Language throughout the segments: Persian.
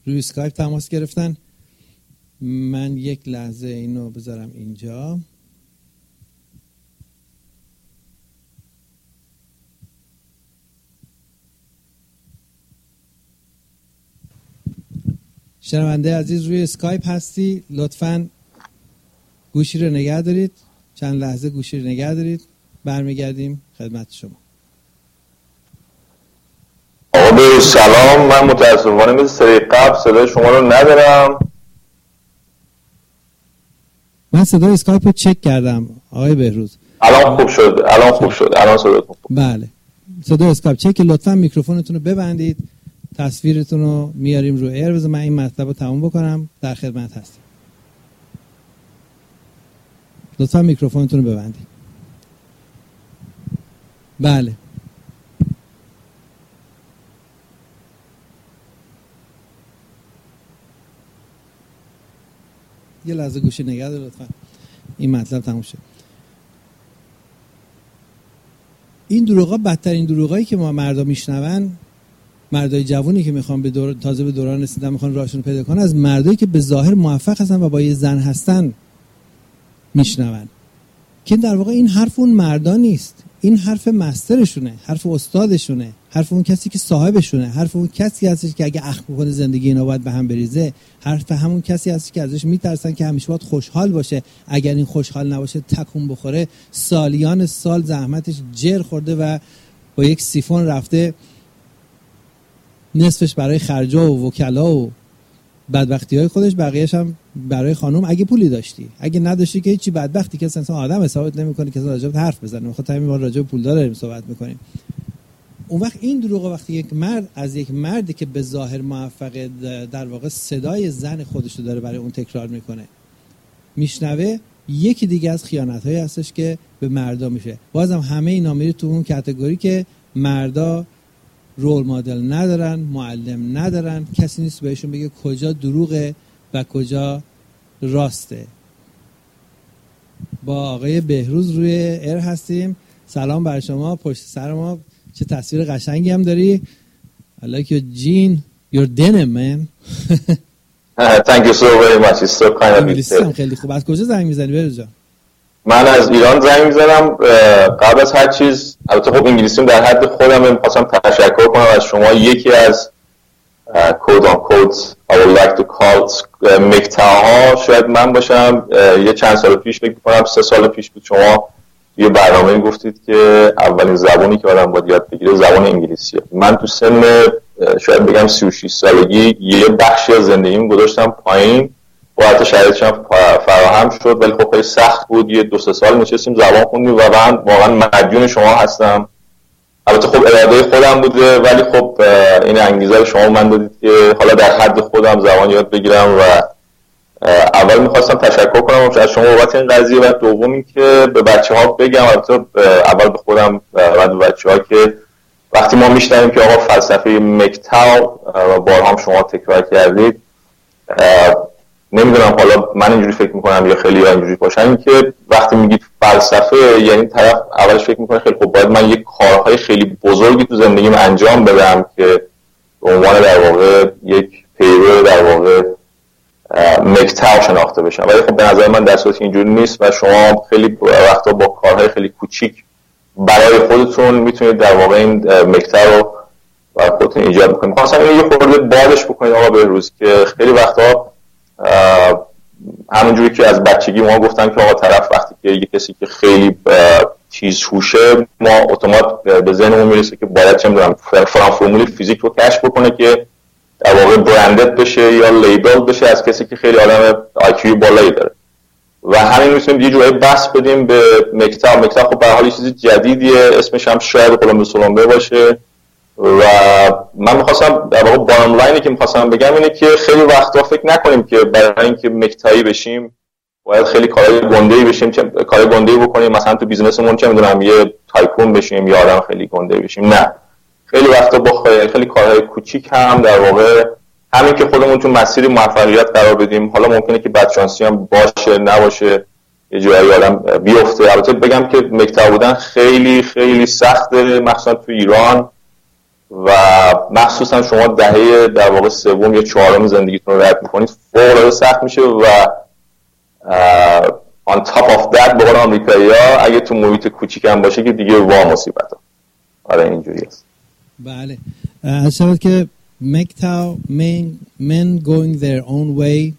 روی اسکایپ تماس گرفتن. من یک لحظه اینو بذارم اینجا. شنونده عزیز روی اسکایپ هستی، لطفاً گوشی رو نگه دارید، چند لحظه گوشی رو نگه دارید، برمیگردیم خدمت شما. آقا سلام، من متاسفانه مثل سری قبل صدای شما رو ندارم. من صدای اسکایپ رو چک کردم آقای بهروز. الان خوب شد، الان صداتون خوب. بله، صدای اسکایپ چک. لطفاً میکروفونتون رو ببندید، تصویرتون رو میاریم رو ایر. بذار من این مطلب رو تموم بکنم، در خدمت هستیم. لطفاً میکروفونتون رو ببندید. بله، یه لحظه گوشی نگه دار لطفاً، این مطلب تموم شد. این دروغا بدترین دروغایی که ما مردا میشنون، مردای جوونی که میخوان به تازه به دوران رسیدن میخوان راهشون پیدا کنن، از مردایی که به ظاهر موفق هستن و با یه زن هستن میشنون، که در واقع این حرف اون مردا نیست، این حرف مسترشونه، حرف استادشونه، حرف اون کسی که صاحبشونه، حرف اون کسی هستش که اگه اخم بکنه زندگی اینا باید به هم بریزه، حرف همون کسی هست که ازش میترسن که همیشه باید خوشحال باشه، اگر این خوشحال نباشه تکون بخوره. سالیان سال زحمتش جر خورده و با یک سیفون رفته نصفش برای خرجا و وکلا و بدبختی‌های خودش، بقیه‌اش هم برای خانم اگه پولی داشتی. اگه نداشتی که هیچی، بدبختی که اصلا آدم حسابت نمی‌کنه که راجع به حرف بزنه. می‌خواد همین راجع به پولدار داریم صحبت می‌کنیم. اون وقت این دروغ وقتی یک مرد از یک مردی که به ظاهر موفقه در واقع صدای زن خودش رو داره برای اون تکرار می‌کنه میشنوه، یکی دیگه از خیانت‌هایی هستش که به مردا میشه. بازم همه اینا میره تو اون کاتگوری که مردا رول مدل ندارن، معلم ندارن، کسی نیست بهشون بگه کجا دروغه و کجا راسته. با آقای بهروز روی ایر هستیم. سلام بر شما، پشت سر ما چه تصویر قشنگی هم داری. I like your jean, your denim man. Thank you so very much. It's so kind of you. انگلیسی هم خیلی خوب. از کجا زنگ میزنی بهروز جان؟ من از ایران زنگ میزنم. قبل از هر چیز البته خب انگلیسیم در حد خودم، می‌خواستم تشکر کنم از شما. یکی از quote unquote I would like to call مکتاها شاید من باشم. یه چند سال پیش فکر می‌کنم 3 سال پیش بود شما یه برنامه گفتید که اولین زبانی که آدم باید یاد بگیره زبان انگلیسیه. من تو سن شاید بگم 36 سالگی یه بخشی از زندگیم گذاشتم پایین، وقت شرایطش هم فراهم شد، ولی خب خیلی سخت بود. یه 2-3 سال نشستیم زبان خوندیم و من واقعا مدیون شما هستم. البته خب اراده خودم بوده، ولی خب این انگیزه رو شما من دادید که حالا در حد خودم زبان یاد بگیرم. و اول میخواستم تشکر کنم از شما بابت این قضیه، و دوم این که به بچه‌ها بگم، البته اول به خودم و به بچه‌ها، که وقتی ما میشنویم که آقا فلسفه مکتاو و بارها هم شما تکرار کردید، نمیدونم حالا من اینجوری فکر میکنم یا خیلی اینجوری باشن، این که وقتی میگید فلسفه یعنی طرف اولش فکر میکنه خیلی خب باید من یک کارهای خیلی بزرگی تو زندگیم انجام بدم که به عنوان در واقع یک پیرو در واقع مکتاو شناخته بشم. ولی خب به نظر من در صورتی اینجوری نیست و شما خیلی وقتا با کارهای خیلی کوچیک برای خودتون میتونید در واقع این مکتاو رو برای خودتون ایجاد بکنید. خواستم اینو یه خورده بادش بکنید آقا بهروز، که خیلی وقتا همونجوری که از بچگی ما گفتن که آقا طرف وقتی که یه کسی که خیلی تیزهوشه، ما اتومات به ذهنمون میرسه که باید چه میدونم فرمول فیزیک رو کشف بکنه که در واقع برندد بشه یا لیبل بشه از کسی که خیلی آدم آیکیو بالایی داره. و همین میتونیم یه جوری بس بدیم به مکتاو. خب به هر حال یه چیز جدیدیه، اسمش هم شاید کلمبوس سولومبه باشه. و من میخواستم در واقع بارم لاینی که میخواستم بگم اینه که خیلی وقتا فکر نکنیم که برای اینکه مکتایی بشیم باید خیلی کارهای گنده‌ای بشیم، کارهای گنده‌ای بکنیم، مثلا تو بیزنسمون چه میدونم یه تایکون بشیم یا آدم خیلی گنده بشیم. نه، خیلی وقتا با خیلی کارهای کوچیک هم در واقع همین که خودمون تو مسیر موفقیت قرار بدیم، حالا ممکنه که بدشانسی هم باشه نباشه، یه جایی آدم بیفته. البته بگم که مکتب بودن خیلی خیلی سخته، مخصوصا تو ایران، و مخصوصا شما دهه در واقع سوم یا چهارم زندگیتون رو رد میکنید فوق‌العاده سخت میشه و on top of that به قول آمریکایی‌ها اگه تو محیط کوچیک هم باشه که دیگه وا مصیبت ها. آره اینجوری است. بله از شود که MGTOW men going their own way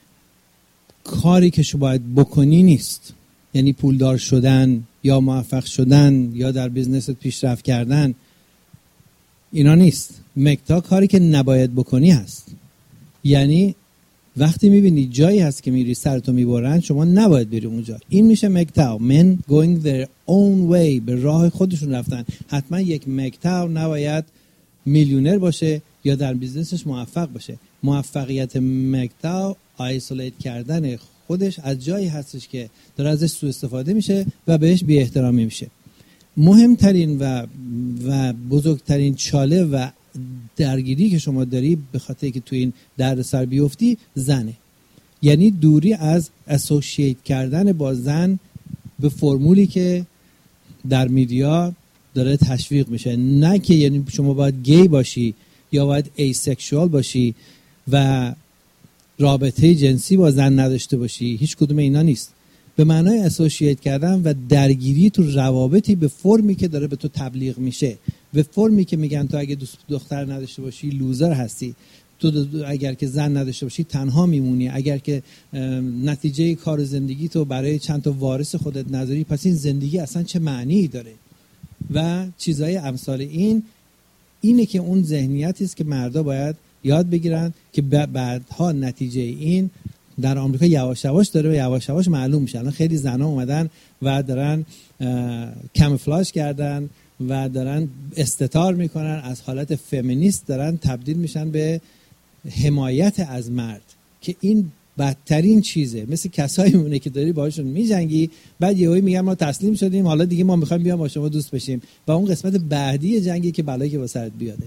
کاری که شما باید بکنی نیست، یعنی پولدار شدن یا موفق شدن یا در بیزنست پیشرفت کردن اینا نیست. MGTOW کاری که نباید بکنی هست، یعنی وقتی میبینی جایی هست که میری سرتو میبرن شما نباید بری اونجا. این میشه MGTOW men going their own way، به راه خودشون رفتن. حتما یک MGTOW نباید میلیونر باشه یا در بیزنسش موفق باشه. موفقیت MGTOW آیسولیت کردن خودش از جایی هستش که داره ازش سوء استفاده میشه و بهش بی احترامی میشه. مهمترین و بزرگترین چاله و درگیری که شما داری به خاطر که تو این دردسر بیفتی زنه، یعنی دوری از اسوسییت کردن با زن به فرمولی که در میدیا داره تشویق میشه. نه که یعنی شما باید گی باشی یا باید ایسکشوال باشی و رابطه جنسی با زن نداشته باشی، هیچ کدوم اینا نیست. به معنای اسوسییت کردن و درگیری تو روابطی به فرمی که داره به تو تبلیغ میشه، به فرمی که میگن تو اگه دختر نداشته باشی لوزر هستی، تو اگر که زن نداشته باشی تنها میمونی، اگر که نتیجه کار و زندگی تو برای چند تا وارث خودت نذاری پس این زندگی اصلا چه معنی داره و چیزای امثال اینه که اون ذهنیتی است که مردا باید یاد بگیرن که بعدها نتیجه این در آمریکا یواش یواش داره و یواش یواش معلوم میشه. الان خیلی زنا اومدن و دارن کاموفلاژ کردن و دارن استتار میکنن، از حالت فمینیست دارن تبدیل میشن به حمایت از مرد که این بدترین چیزه. مثل کسایی مونه که داری باهاشون میجنگی بعد یهویی میگن ما تسلیم شدیم حالا دیگه ما میخوایم بیام با شما دوست بشیم و اون قسمت بعدی جنگی که بلایی که با سرت بیاده.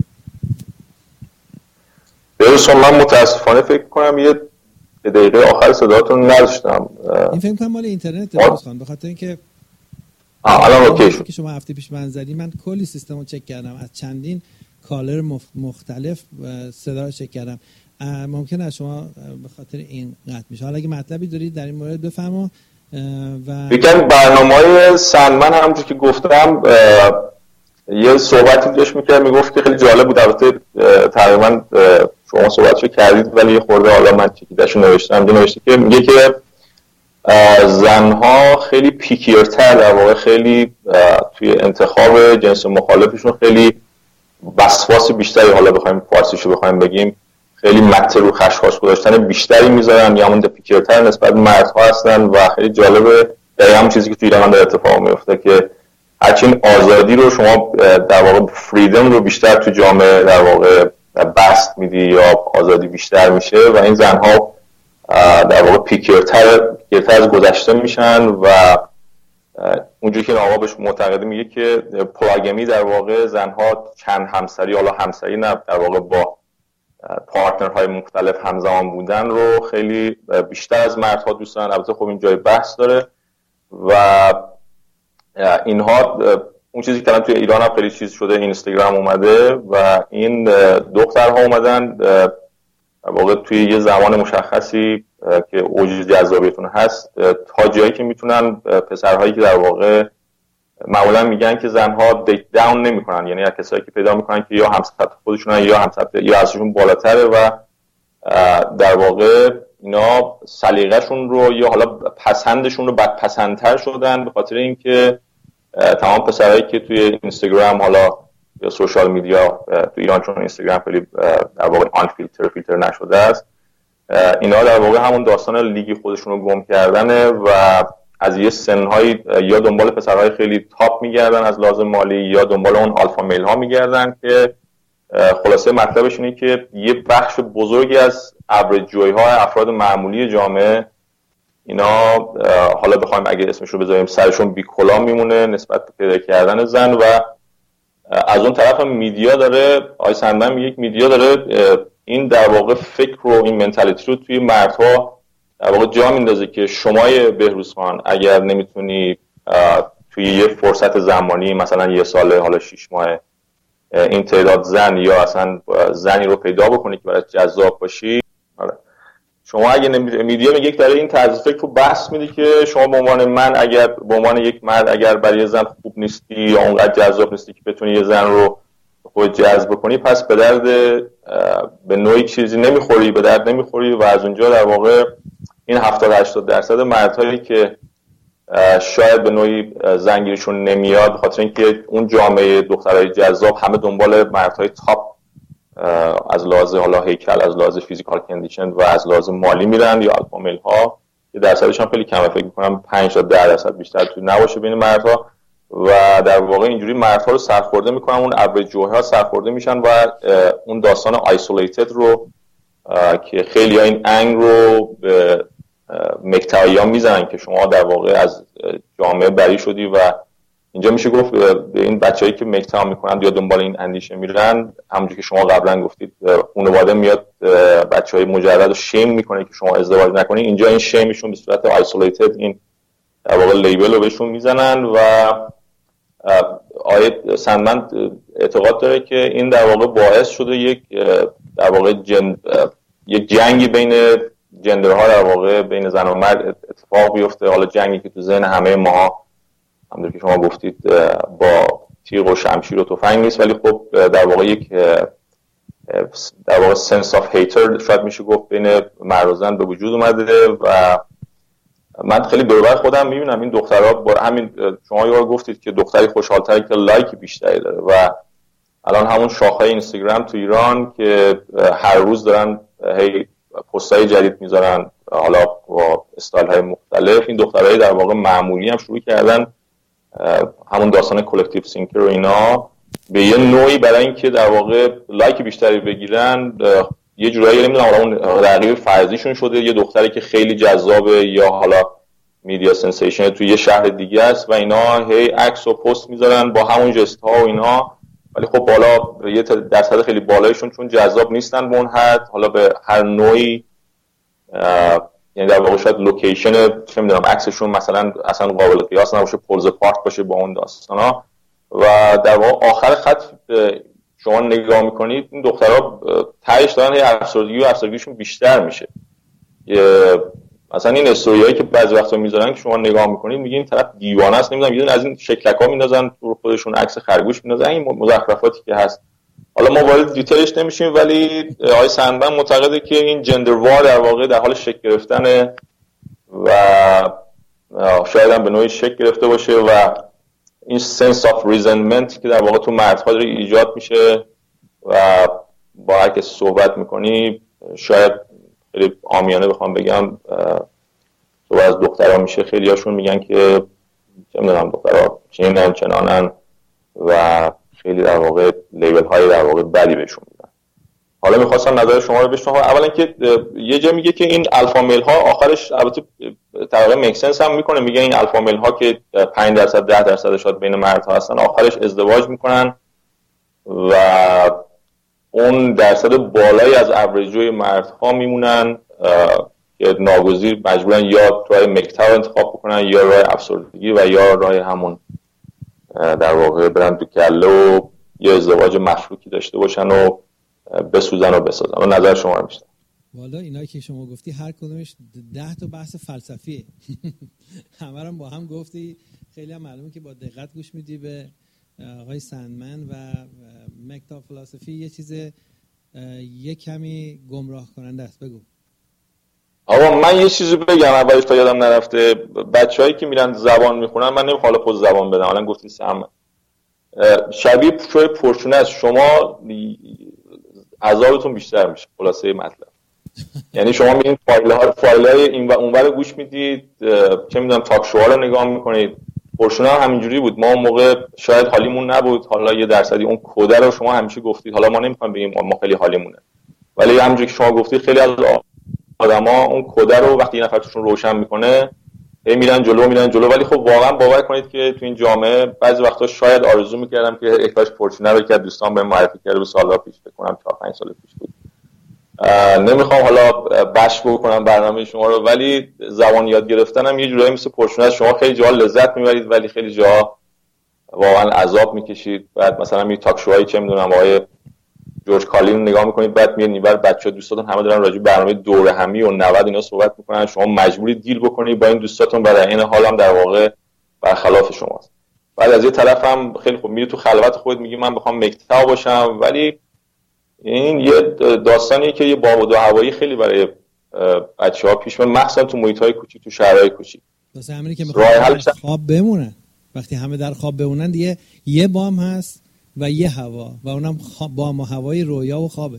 درسته. من متاسفانه فکر کنم یه دقیقه آخر صداتون نداشتم. این فکر کنم مال اینترنت دوستان، به خاطر اینکه الان اوکی شد که شما هفته پیش من زدی من کلی سیستم رو چک کردم، از چندین کالر مختلف صدا رو چک کردم. ممکنه از شما به خاطر این قطع میشه. حالا اگه مطلبی دارید در این مورد بفرما. و یکم برنامه‌های سنمن همونجوری که گفتم یه صحبتی داشت میکرد، میگفت که خیلی جالب بود. البته تقریبا شما صحبتشو کردید ولی یه خورده حالا من چیزاشو نوشته که میگه که زنها خیلی پیکیرتر، در واقع خیلی توی انتخاب جنس مخالفشون خیلی وسواس بیشتری، حالا بخوایم فارسیشو بخوایم بگیم خیلی مته رو خشخاش گذاشتن بیشتری میذارن یا همون پیکیرتر نسبت به مردها هستن و خیلی جالبه. دقیقاً همون چیزی که توی ایران داره اتفاق میفته که هرچی آزادی رو شما در واقع فریدم رو بیشتر تو جامعه در واقع بست میدی یا آزادی بیشتر میشه و این زنها در واقع پیکیرتر از گذشته میشن و اونجوری که آقا بهش معتقده میگه که پولاگمی در واقع زنها چند همسری، حالا همسری نه، در واقع با پارتنرهای مختلف همزمان بودن رو خیلی بیشتر از مردها دوست دارن. البته خب این جای بحث داره و اینها اون چیزی که توی ایران هم خیلی چیز شده، اینستاگرام اومده و این دخترها اومدن در واقع توی یه زمان مشخصی که اوج جذابیتون هست تا جایی که میتونن پسرهایی که در واقع معمولا میگن که زنها دیت داون نمیکنن، یعنی کسایی که پیدا میکنن که یا همسط خودشونن یا همسط یا ازشون بالاتره و در واقع اینا سلیقه‌شون رو یا حالا پسندشون رو بدپسندتر شدن به خاطر اینکه تمام پسرایی که توی اینستاگرام حالا یا سوشال میدیا تو ایران چون اینستاگرام خیلی در واقع آن فیلتر نشده است، اینا در واقع همون داستان لیگ خودشون رو گم کردنه و از یه سن‌های یا دنبال پسرهای خیلی تاپ میگردن از لازم مالی یا دنبال اون آلفا میل ها میگردن که خلاصه مطلبش اینه که یه بخش بزرگی از اوریج جوی ها افراد معمولی جامعه اینا حالا بخوایم اگه اسمش رو بذاریم سرشون بیکلا میمونه نسبت به پیدا کردن زن و از اون طرف هم میدیا داره، آقای سندمن میگه میدیا داره این در واقع فکر رو این منتالیتی رو توی مردها در واقع جا میندازه که شمای بهروز خان اگر نمیتونی توی یه فرصت زمانی مثلا یه ساله حالا 6 ماه این تعداد زن یا اصلا زنی رو پیدا بکنی که برای جذاب باشی. شما اگه میدیوم یک داره این طرز فکر رو بحث میدی که شما به عنوان من اگر به عنوان یک مرد اگر برای یه زن خوب نیستی یا اونقدر جذاب نیستی که بتونی یه زن رو خود جذب کنی، پس به درد به نوعی چیزی نمیخوری، به درد نمیخوری. و از اونجا در واقع این 70-80% مردهایی که شاید به نوعی زنگیرشون نمیاد به خاطر اینکه اون جامعه دخترای جذاب همه دنبال مردهای تاپ از لحاظ حالا هیکل، از لحاظ فیزیکال کندیشن و از لحاظ مالی میرن، یا الفا میل ها که درصدش هم خیلی کمه، فکر می‌کنم 5 تا 10% بیشتر تو نباشه بین مردها. و در واقع اینجوری مردها رو سرخورده میکنن، اون اوریج جوها سرخورده میشن و اون داستان آیسولیتد رو که خیلی ها این انگ رو به مکتاییان میزنن که شما در واقع از جامعه بری شدی. و اینجا میشه گفت به این بچه‌ای که مکتا میکنن یا دنبال این اندیشه میرن، همونجوری که شما قبلا گفتید خانواده میاد بچه‌های مجرد رو شیم میکنه که شما ازدواج نکنید. اینجا این شیمشون به صورت آیسولیتد این در واقع لیبل رو بهشون میزنن. و آیت سندمن اعتقاد داره که این در واقع باعث شده یک در واقع یک جنگی بین جندرها در واقع بین زن و مرد اتفاق بیفته. حالا جنگی که تو ذهن همه ما همونطور که شما گفتید با تیغ و شمشیر و تفنگ نیست، ولی خب در واقع یک در واقع سنس آف هیتر شاید میشه گفت بین مرد و زن به وجود اومده. و من خیلی دوربر خودم میبینم این دخترها با همین شما یه گفتید که دختری خوشحال‌تره که لایک بیشتری داره، و الان همون شاخه‌های اینستاگرام تو ایران که هر روز دارن هی پست‌های جدید میذارن، حالا با استایل‌های مختلف، این دخترای در واقع معمولی هم شروع کردن همون داستان کلکتیو سینکر و اینا به یه نوعی برای اینکه در واقع لایک بیشتری بگیرن، یه جورایی نمیدونم اون رقیب فرضیشون شده یه دختری که خیلی جذابه یا حالا میدیا سنسیشن توی یه شهر دیگه است و اینا هی عکس و پست میذارن با همون جست ها و اینا، ولی خب بالا یه درصد خیلی بالایشون چون جذاب نیستن به اون حد، حالا به هر نوعی یعنی در واقع شاید لوکیشن چه میدونم عکسشون مثلا اصلا قابل قیاس نباشه، پولز پارک باشه با اون داستانا. و در واقع آخر خط شما نگاه میکنید این دخترها تهش دارن یه افسردگی و افسردگیشون بیشتر میشه. مثلا این استوریایی که بعضی وقتا میذارن که شما نگاه میکنید میگین این طرف دیوانه است، نمیدونم یه از این شکلکا میندازن رو خودشون، عکس خرگوش میندازن، این مزخرفاتی که هست. حالا ما وارد دیتیلش نمیشیم، ولی آقای سندمن معتقده که این جندر وار در واقع در حال شکل گرفتنه و شاید هم به نوعی شکل گرفته باشه و این سنس آف ریزنمنت که در واقع تو مردها داره ایجاد میشه و با هر کسی صحبت میکنی، شاید خیلی عامیانه بخوام بگم صحبت از دخترها میشه، خیلی هاشون میگن که چه میدونم دخترها چنینن چنانن و خیلی در واقع لیبل های در واقع بدی بهشون میدن. حالا میخواستم نظر شما رو بشنوم. اولا که یه جا میگه که این الفا میل ها آخرش البته طبعا میک سنس هم میکنه، میگه این الفا میل ها که 5% 10% شاید بین مردها هستن آخرش ازدواج میکنن و اون درصد بالایی از اوریجوی مردها میمونن که ناگزیر مجبورن یا راه مکتا رو انتخاب بکنن یا راه افسردگی و یا راه همون در واقع برن تو کله و یه ازدواج مشروکی داشته باشن و بسوزن و بسازن. و نظر شما رو میشتم. والا اینا که شما گفتی هر کدومش 10 تا بحث فلسفیه. همه رو با هم گفتی، خیلی هم معلومه که با دقت گوش میدی به آقای سندمن و مکتا فلسفی. یه چیز یه کمی گمراه کننده است. بگو. آقا من یه چیزی بگم اولش تا یادم نرفته. بچه‌هایی که میرن زبان میخونن، من نمیخوام حالا پوز زبان بدم، الان گفتی سم شبیه شوی پرچونه است، شما عذابتون بیشتر میشه. خلاصه مطلب یعنی شما میرین فایل‌های این و اونور گوش میدید، چه میدونم تاک شوها رو نگاه میکنید. پرچونه هم همینجوری بود، ما اون موقع شاید حالیمون نبود، حالا یه درصدی اون کد رو شما همیشه گفتید، حالا ما نمیخوام بگیم ما خیلی حالیمونه، ولی همونجوری که شما گفتید خیلی از آدما اون کد رو وقتی یه نفر توشون روشن میکنه میرن جلو. ولی خب واقعا باور کنید که تو این جامعه بعضی وقتا شاید آرزو میکردم که احتاج پرچونه رو که دوستان بهم معرفی کرده به سال‌ها پیش، فکر کنم 4-5 سال پیش بود. نمیخوام حالا بش بکنم برنامه شما رو، ولی زبان یاد گرفتنم یه جورایی مثل پرچونه است. شما خیلی جا لذت میبرید ولی خیلی جا واقعا عذاب میکشید. بعد مثلا می تاک شوهایی چه میدونم آقای جورج کالین نگاه میکنید، بعد میاد اینور بچه‌ها دوستاتون همه دارن راجع به برنامه دوره همی و 90 اینا صحبت میکنن، شما مجبوری دیل بکنید با این دوستاتون، بعد در این حال هم در واقع برخلاف شماست. بعد از یه طرف هم خیلی خوب میری تو خلوت خودت میگی من بخوام مکتا باشم، ولی این یه داستانیه که یه باب و دو هوایی خیلی برای بچه‌ها پیش میاد، مخصوصا تو محیط‌های کوچیک، تو شهرهای کوچیک. واسه همینه که میخوام خواب بمونن. وقتی همه در خواب بمونن دیگه یه بام هست و یه هوا و اونم بام و هوای رویا و خوابه.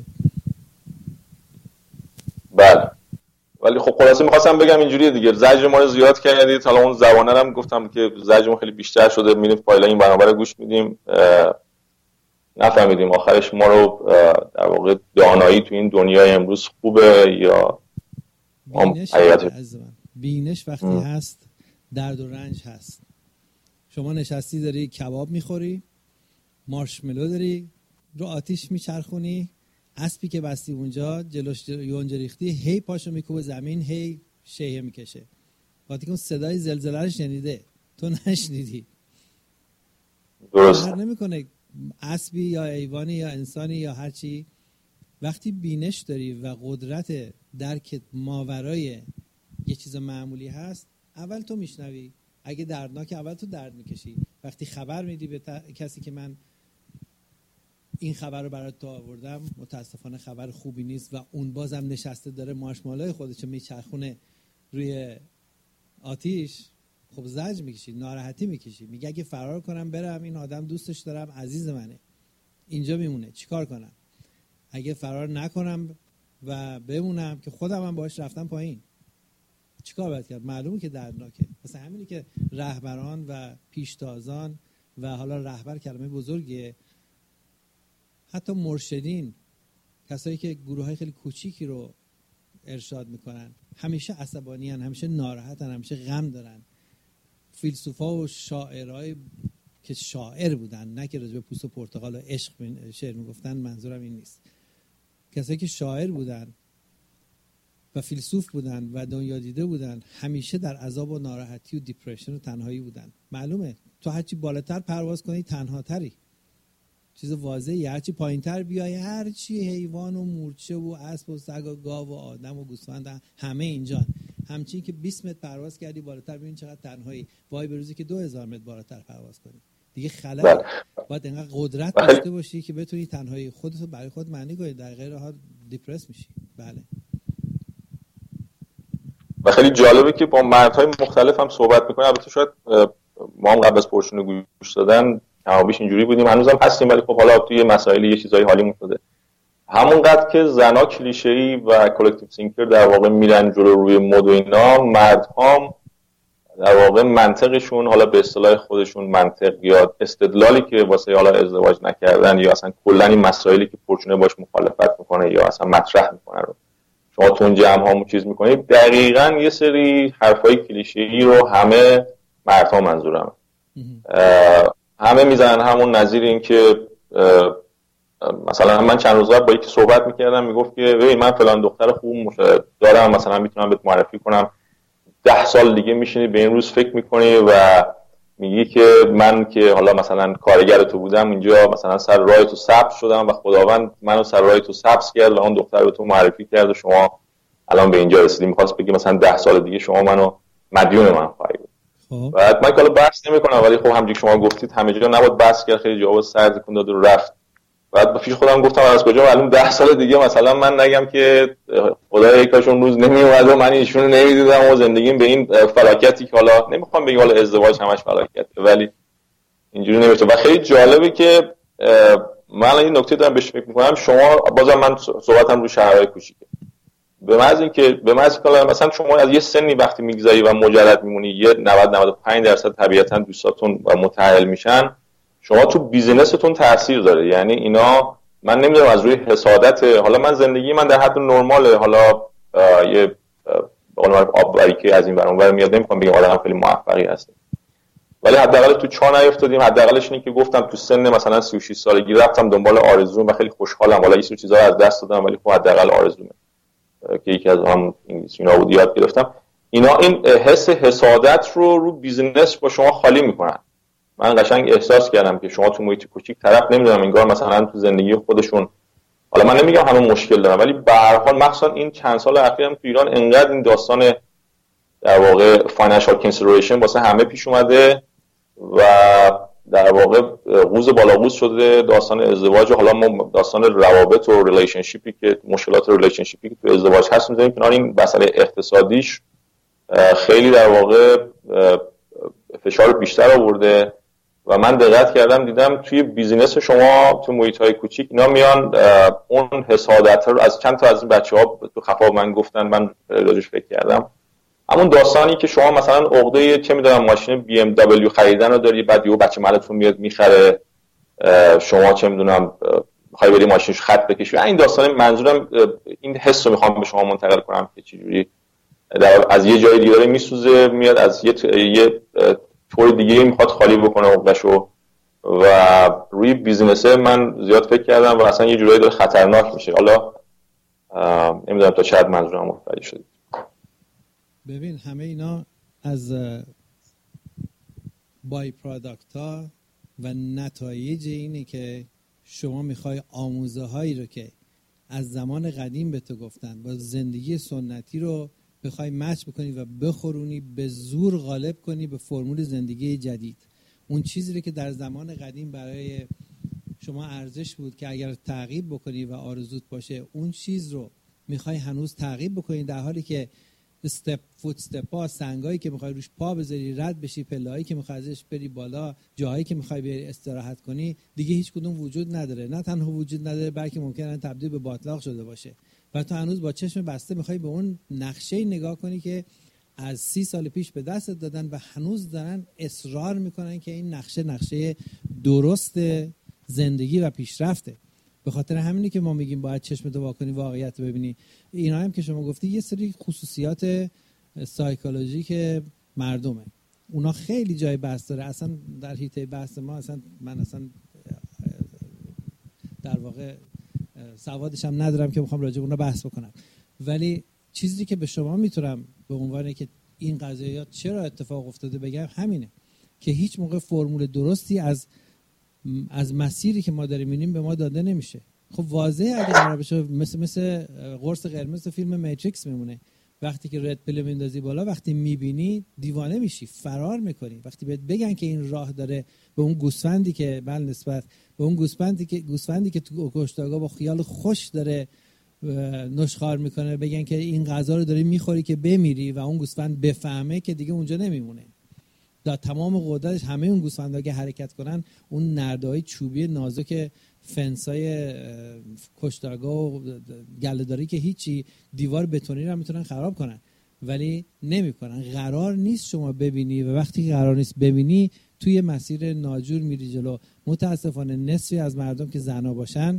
بله. ولی خب خلاصه می‌خواستم بگم اینجوریه دیگه، زجر ما رو زیاد کردید. حالا اون زبانه هم گفتم که زجر ما خیلی بیشتر شده، میریم فایلای این برنامه رو گوش میدیم، نفهمیدیم آخرش ما رو در واقع دانایی تو این دنیای امروز خوبه یا بینش وقتی هست درد و رنج هست. شما نشستی داری کباب میخوری، مارشملو داری رو آتیش میچرخونی، اسبی که بستی اونجا جلوش یونجه ریختی، هی پاشو میکوبه زمین، هی شیهه میکشه. وقتی که اون صدای زلزله رو شنیده تو نشنیدی. درست نمیکنه اسبی یا حیوانی یا انسانی یا هر چی، وقتی بینش داری و قدرت درک ماورای یه چیز معمولی هست، اول تو میشنوی، اگه دردناک اول تو درد میکشی. وقتی خبر میدی به کسی که من این خبر رو برات تو آوردم، متاسفانه خبر خوبی نیست و اون بازم نشسته داره مارشمالوی خودشو میچرخونه روی آتیش، خب زجر میکشی، ناراحتی میکشی، میگه اگه فرار کنم برم، این آدم دوستش دارم، عزیز منه، اینجا میمونه، چیکار کنم؟ اگه فرار نکنم و بمونم که خودم هم باهاش رفتم پایین، چیکار باید کرد؟ معلومه که دردناکه. مثلا همینی که رهبران و پیشتازان و حالا رهبر کلمه بزرگیه، حتی مرشدین، کسایی که گروه‌های خیلی کوچیکی رو ارشاد میکنن، همیشه عصبانی هن، همیشه ناراحتن، همیشه غم دارن. فیلسوفا و شاعرای که شاعر بودن، نه که راجع به پوست و پرتقال و عشق شعر میگفتن، منظورم این نیست، کسایی که شاعر بودن و فیلسوف بودن و دنیا دیده بودن، همیشه در عذاب و ناراحتی و دیپرشن و تنهایی بودن. معلومه تو هرچی بالاتر پرواز کنی تنهاتری، چیز واضحی. هرچی پایینتر بیای، هرچی حیوان و مورچه و اسب و سگ و گاو و آدم و گوسفند همه اینجان، همچین که 20 متر پرواز کردی بالاتر ببین چقدر تنهایی. وای به روزی که 2000 متر بالاتر پرواز کنی دیگه خلأ. باید اینقدر قدرت داشته باشی که بتونی تنهایی خودتو برای خود معنی کنی، در غیر حال دیپرس میشی. بله. و خیلی جالبه که با مردهای مختلف هم صحبت میکنه. البته شاید ما هم قبل از پرشون گوش دادن کمابیش اینجوری بودیم، هنوزم هستیم، ولی خب حالا توی مسائل یه چیزای حالی شده. همونقدر که زنا کلیشه‌ای و کلکتیو تینکر در واقع میرن جلو روی مد و اینا، مردها در واقع منطقشون، حالا به اصطلاح خودشون منطق یا استدلالی که واسه حالا ازدواج نکردن یا اصلا کلا این مسائلی که پرچونه باش مخالفت میکنه یا اصلا مطرح میکنه رو شما تو اون جمع ها چیز میکنید، دقیقاً یه سری حرفای کلیشه‌ای رو همه مردها منظورم همه میزنن همون نظیر این که مثلا من چند روز قبل با یکی صحبت میکردم، میگفت که ببین من فلان دختر خوب دارم، مثلا میتونم بهت معرفی کنم، 10 سال دیگه میشینی به این روز فکر میکنی و میگی که من که حالا مثلا کارگر تو بودم اینجا مثلا سر راه تو سبز شدم و خداوند منو سر راه تو سبز کرد و اون دختر رو تو معرفی کرد و شما الان به اینجا رسیدی. میخواست بگی مثلا 10 سال دیگه شما منو مدیون من خواهی بود. بعد من که حالا بحث نمیکنم، ولی خب همونجوری شما گفتید همه جا نباید بحث کرد، خیلی جواب سرد کن داد و رفت. بعد با پیش خودم گفتم از کجا معلوم 10 سال دیگه مثلا من نگم که خدای یکاشون روز نمیومد و من ایشونو نمیدیدم و زندگیم به این فلاکتی که حالا نمیخوام بگم حالا ازدواج همش فلاکته، ولی اینجوری نمیشه. و خیلی جالبه که من این نکته دارم بهش فکر میکنم، شما بازم من صحبتم رو شهرهای کوچیکه، به محض اینکه مثلا شما از یه سنی وقتی میگذاری و مجرد میمونی، یه 90-95% طبیعتا دوستاتون و متأهل میشن، شما تو بیزینستون تاثیر داره. یعنی اینا من نمیدونم از روی حسادت، حالا من زندگی من در حد نرماله، حالا یه آبوری که از این ور اونور میاد، نمیخوام بگم آدم خیلی موفقی هست، ولی حداقل تو چا نیافتادیم. حداقلش اینه که گفتم تو سن مثلا 36 سالگی رفتم دنبال آرزوم و خیلی خوشحالم. حالا یه سری چیزا از دست دادم ولی خب حداقل آرزومه که یکی از هم انگلیسی‌ها بود یاد گرفتم. اینا این حس حسادت رو بیزینس با شما خالی میکنن. من قشنگ احساس کردم که شما تو محیط کوچیک طرف نمیدونم انگار مثلا تو زندگی خودشون، حالا من نمیگم همه مشکل دارن، ولی به هر حال مخصوصا این چند سال اخیرم تو ایران انقدر این داستان در واقع فاینانشال کنسیدریشن واسه همه پیش اومده و در واقع قوز بالا قوز شده داستان ازدواج و حالا ما داستان روابط و ریلیشنشیپی که مشکلات ریلیشنشیپی که تو ازدواج هست می‌ذاریم کنار، این مسئله اقتصادیش خیلی در واقع فشار بیشتر آورده و من دقت کردم دیدم توی بیزینس شما تو محیط‌های کوچیک اینا میان اون حسادت رو از چند تا از این بچه‌ها تو خفا من گفتن، من راجعش فکر کردم. همون داستانی که شما مثلا عقده چه میدونم ماشین بی ام دبلیو خریدن رو داری، بعد یهو بچه مالتون میاد میخره، شما چه میدونم میخوای بری ماشینش خط بکشی. این داستان منظورم این حس رو میخوام به شما منتقل کنم که چجوری از یه جای دیگه داره میسوزه میاد از یه طور دیگه میخواد خالی بکنه عقده‌شو و روی بیزینس من زیاد فکر کردم و اصلا یه جورایی داره خطرناک میشه. حالا نمیدونم تا چقدر منظورم متوجه شدید. ببین همه اینا از بای پروداکت ها و نتایج اینه که شما میخوای آموزه هایی رو که از زمان قدیم به تو گفتن با زندگی سنتی رو بخوای مچ بکنی و بخورونی، به زور غالب کنی به فرمول زندگی جدید. اون چیزی رو که در زمان قدیم برای شما ارزش بود که اگر تعقیب بکنی و آرزوت باشه اون چیز رو میخوای هنوز تعقیب بکنی، در حالی که فوت استپا، سنگایی که میخوای روش پا بذاری رد بشی، پله‌ای که میخوای ازش بری بالا، جاهایی که میخوای بری استراحت کنی، دیگه هیچ کدوم وجود نداره. نه تنها وجود نداره بلکه ممکنه تبدیل به باطلاق شده باشه و تو هنوز با چشم بسته میخوای به اون نقشه نگاه کنی که از 30 سال پیش به دست دادن و هنوز دارن اصرار میکنن که این نقشه درست زندگی و پیشرفته. به خاطر همینی که ما میگیم باید چشمتو وا کنی واقعیت ببینی. اینا هم که شما گفتی یه سری خصوصیات سایکولوژیک مردمه، اونا خیلی جای بحث داره. اصلا در حیطه بحث ما من در واقع سوادش هم ندارم که بخوام راجع به اونا بحث بکنم، ولی چیزی که به شما میتونم به عنوان که این قضیات چرا اتفاق افتاده بگم همینه که هیچ موقع فرمول درستی از مسیری که ما داریم می‌بینیم به ما داده نمیشه. خب واضحه اگه قرار بشه مثل قرص قرمز فیلم میتریکس میمونه، وقتی که رد پیل میندازی بالا، وقتی میبینی دیوانه میشی، فرار میکنی. وقتی بهت بگن که این راه داره به اون گوسفندی که نسبت به اون گوسفندی که تو کشتارگاه با خیال خوش داره نشخوار میکنه، بگن که این غذا رو داری میخوری که بمیری و اون گوسفند بفهمه که دیگه اونجا نمیمونه. در تمام قدرتش همه اون گوسفندا که حرکت کنن، اون نرده‌های چوبی نازک فنسای کشتارگاه و گله‌داری که هیچی، دیوار بتونی رو میتونن خراب کنن ولی نمیکنن. قرار نیست شما ببینی و وقتی قرار نیست ببینی توی مسیر ناجور میری جلو. متاسفانه نصفی از مردم که زنا باشن،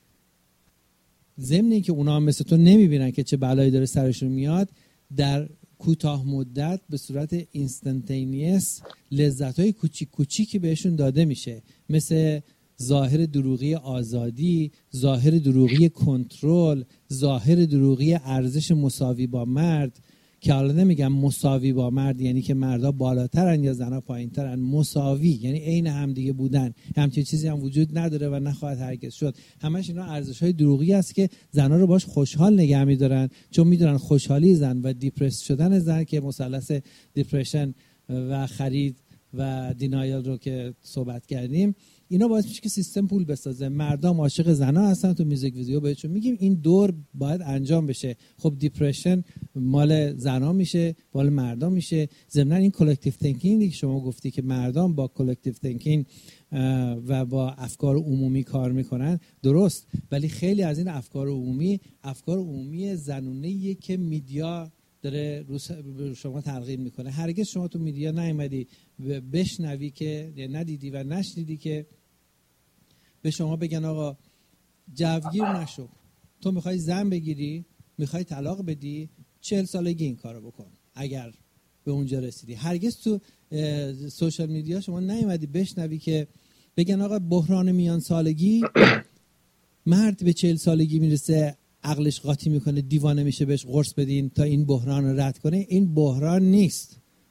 ضمن اینکه اونا هم مثل تو نمیبینن که چه بلایی داره سرشون میاد، در کوتاه مدت به صورت اینستنتینیس لذت‌های کوچیک کوچیکی بهشون داده میشه، مثل ظاهر دروغی آزادی، ظاهر دروغی کنترل، ظاهر دروغی ارزش مساوی با مرد، که حالا نمیگم مساوی با مرد یعنی که مردا بالاترن یا زنا پایینترن، مساوی یعنی عین همدیگه بودن. همچین چیزی هم وجود نداره و نخواهد هرگز شد. همش اینا ارزش‌های دروغی است که زنا رو باش خوشحال نگه می‌دارن، چون می‌دونن خوشحالی زن و دیپرس شدن زن که مثلث دیپرشن و خرید و دینایل رو که صحبت کردیم، اینا باعث میشه که سیستم پول بسازه. مردم عاشق زنا هستن، تو میوزیک ویدیو بهشون میگیم این دور باید انجام بشه. خب دیپرشن مال زنا میشه، مال مردم میشه. ضمن این کلکتیو تینکینگ که شما گفتی که مردم با کلکتیو تینکینگ و با افکار عمومی کار میکنن، درست، ولی خیلی از این افکار عمومی زنونه‌ایه که میدیا داره رو شما تلقین میکنه. هرگز شما تو میدیا نیومدی بشنوی که ندیدی و نشنیدی که به شما بگن آقا جوگیر نشو، تو میخوای زن بگیری، میخوای طلاق بدی، 40 سالگی این کارو بکن اگر به اونجا رسیدی. هرگز تو سوشال میدیا شما نیومدی بشنوی که بگن آقا بحران میان سالگی، مرد به 40 سالگی میرسه عقلش قاطی میکنه، دیوانه میشه، بهش قرص بدین تا این بحران رو رد کنه. این بحران نیست.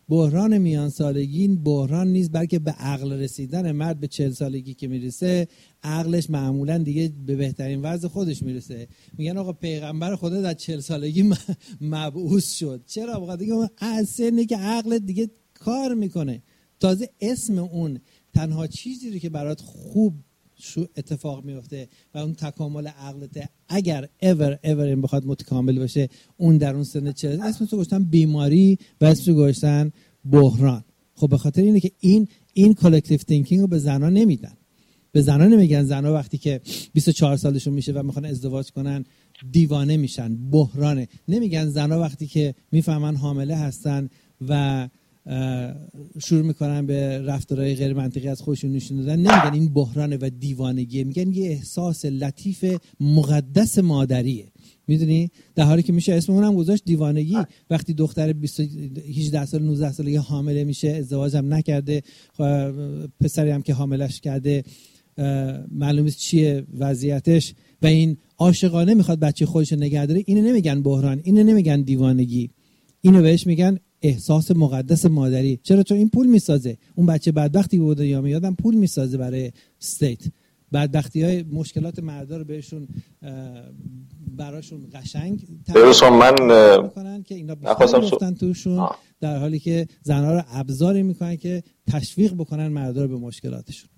بحران میان سالگی بحران نیست، بلکه به عقل رسیدن مرد به 40 سالگی که میرسه عقلش معمولا دیگه به بهترین وضع خودش میرسه. میگن آقا پیغمبر خدا در 40 سالگی مبعوث شد. چرا؟ آقا دیگه از سنی که عقلت دیگه کار میکنه. تازه اسم اون تنها چیزی رو که برات خوب اتفاق میفته و اون تکامل عقلت اگر ever این بخواد متکامل بشه اون در اون سن 40 اسمش رو گذاشتن بیماری و اسمش رو گذاشتن بحران. خب به خاطر اینه که این کالکتیو تینکینگ رو به زنا نمیدن. به زنا نمیگن زنا وقتی که 24 سالشون میشه و میخوان ازدواج کنن دیوانه میشن، بحرانه. نمیگن زنا وقتی که میفهمن حامله هستن و شروع میکنن به رفتارهای غیر منطقی از خودشون نشون دادن، نمیگن این بحرانه و دیوانگیه، میگن یه احساس لطیف مقدس مادریه. میدونی؟ در حالی که میشه اسم اونم گذاشت دیوانگی. وقتی دختر 18 سال 19 سالگی حامله میشه، ازدواج هم نکرده، پسری هم که حاملش کرده معلوم نیست چیه وضعیتش و این عاشقانه میخواد بچه خودش رو نگه داره، اینو نمیگن بحران، اینو نمیگن دیوانگی، اینو بهش میگن احساس مقدس مادری. چرا؟ چون این پول میسازه. اون بچه بدبختی بوده یا میادم پول میسازه برای استیت. بدبختی‌های مشکلات مردا رو بهشون براشون قشنگ میکنن که اینا بیشتر توشون، در حالی که زنها رو ابزاری میکنن که تشویق بکنن مردا رو به مشکلاتشون.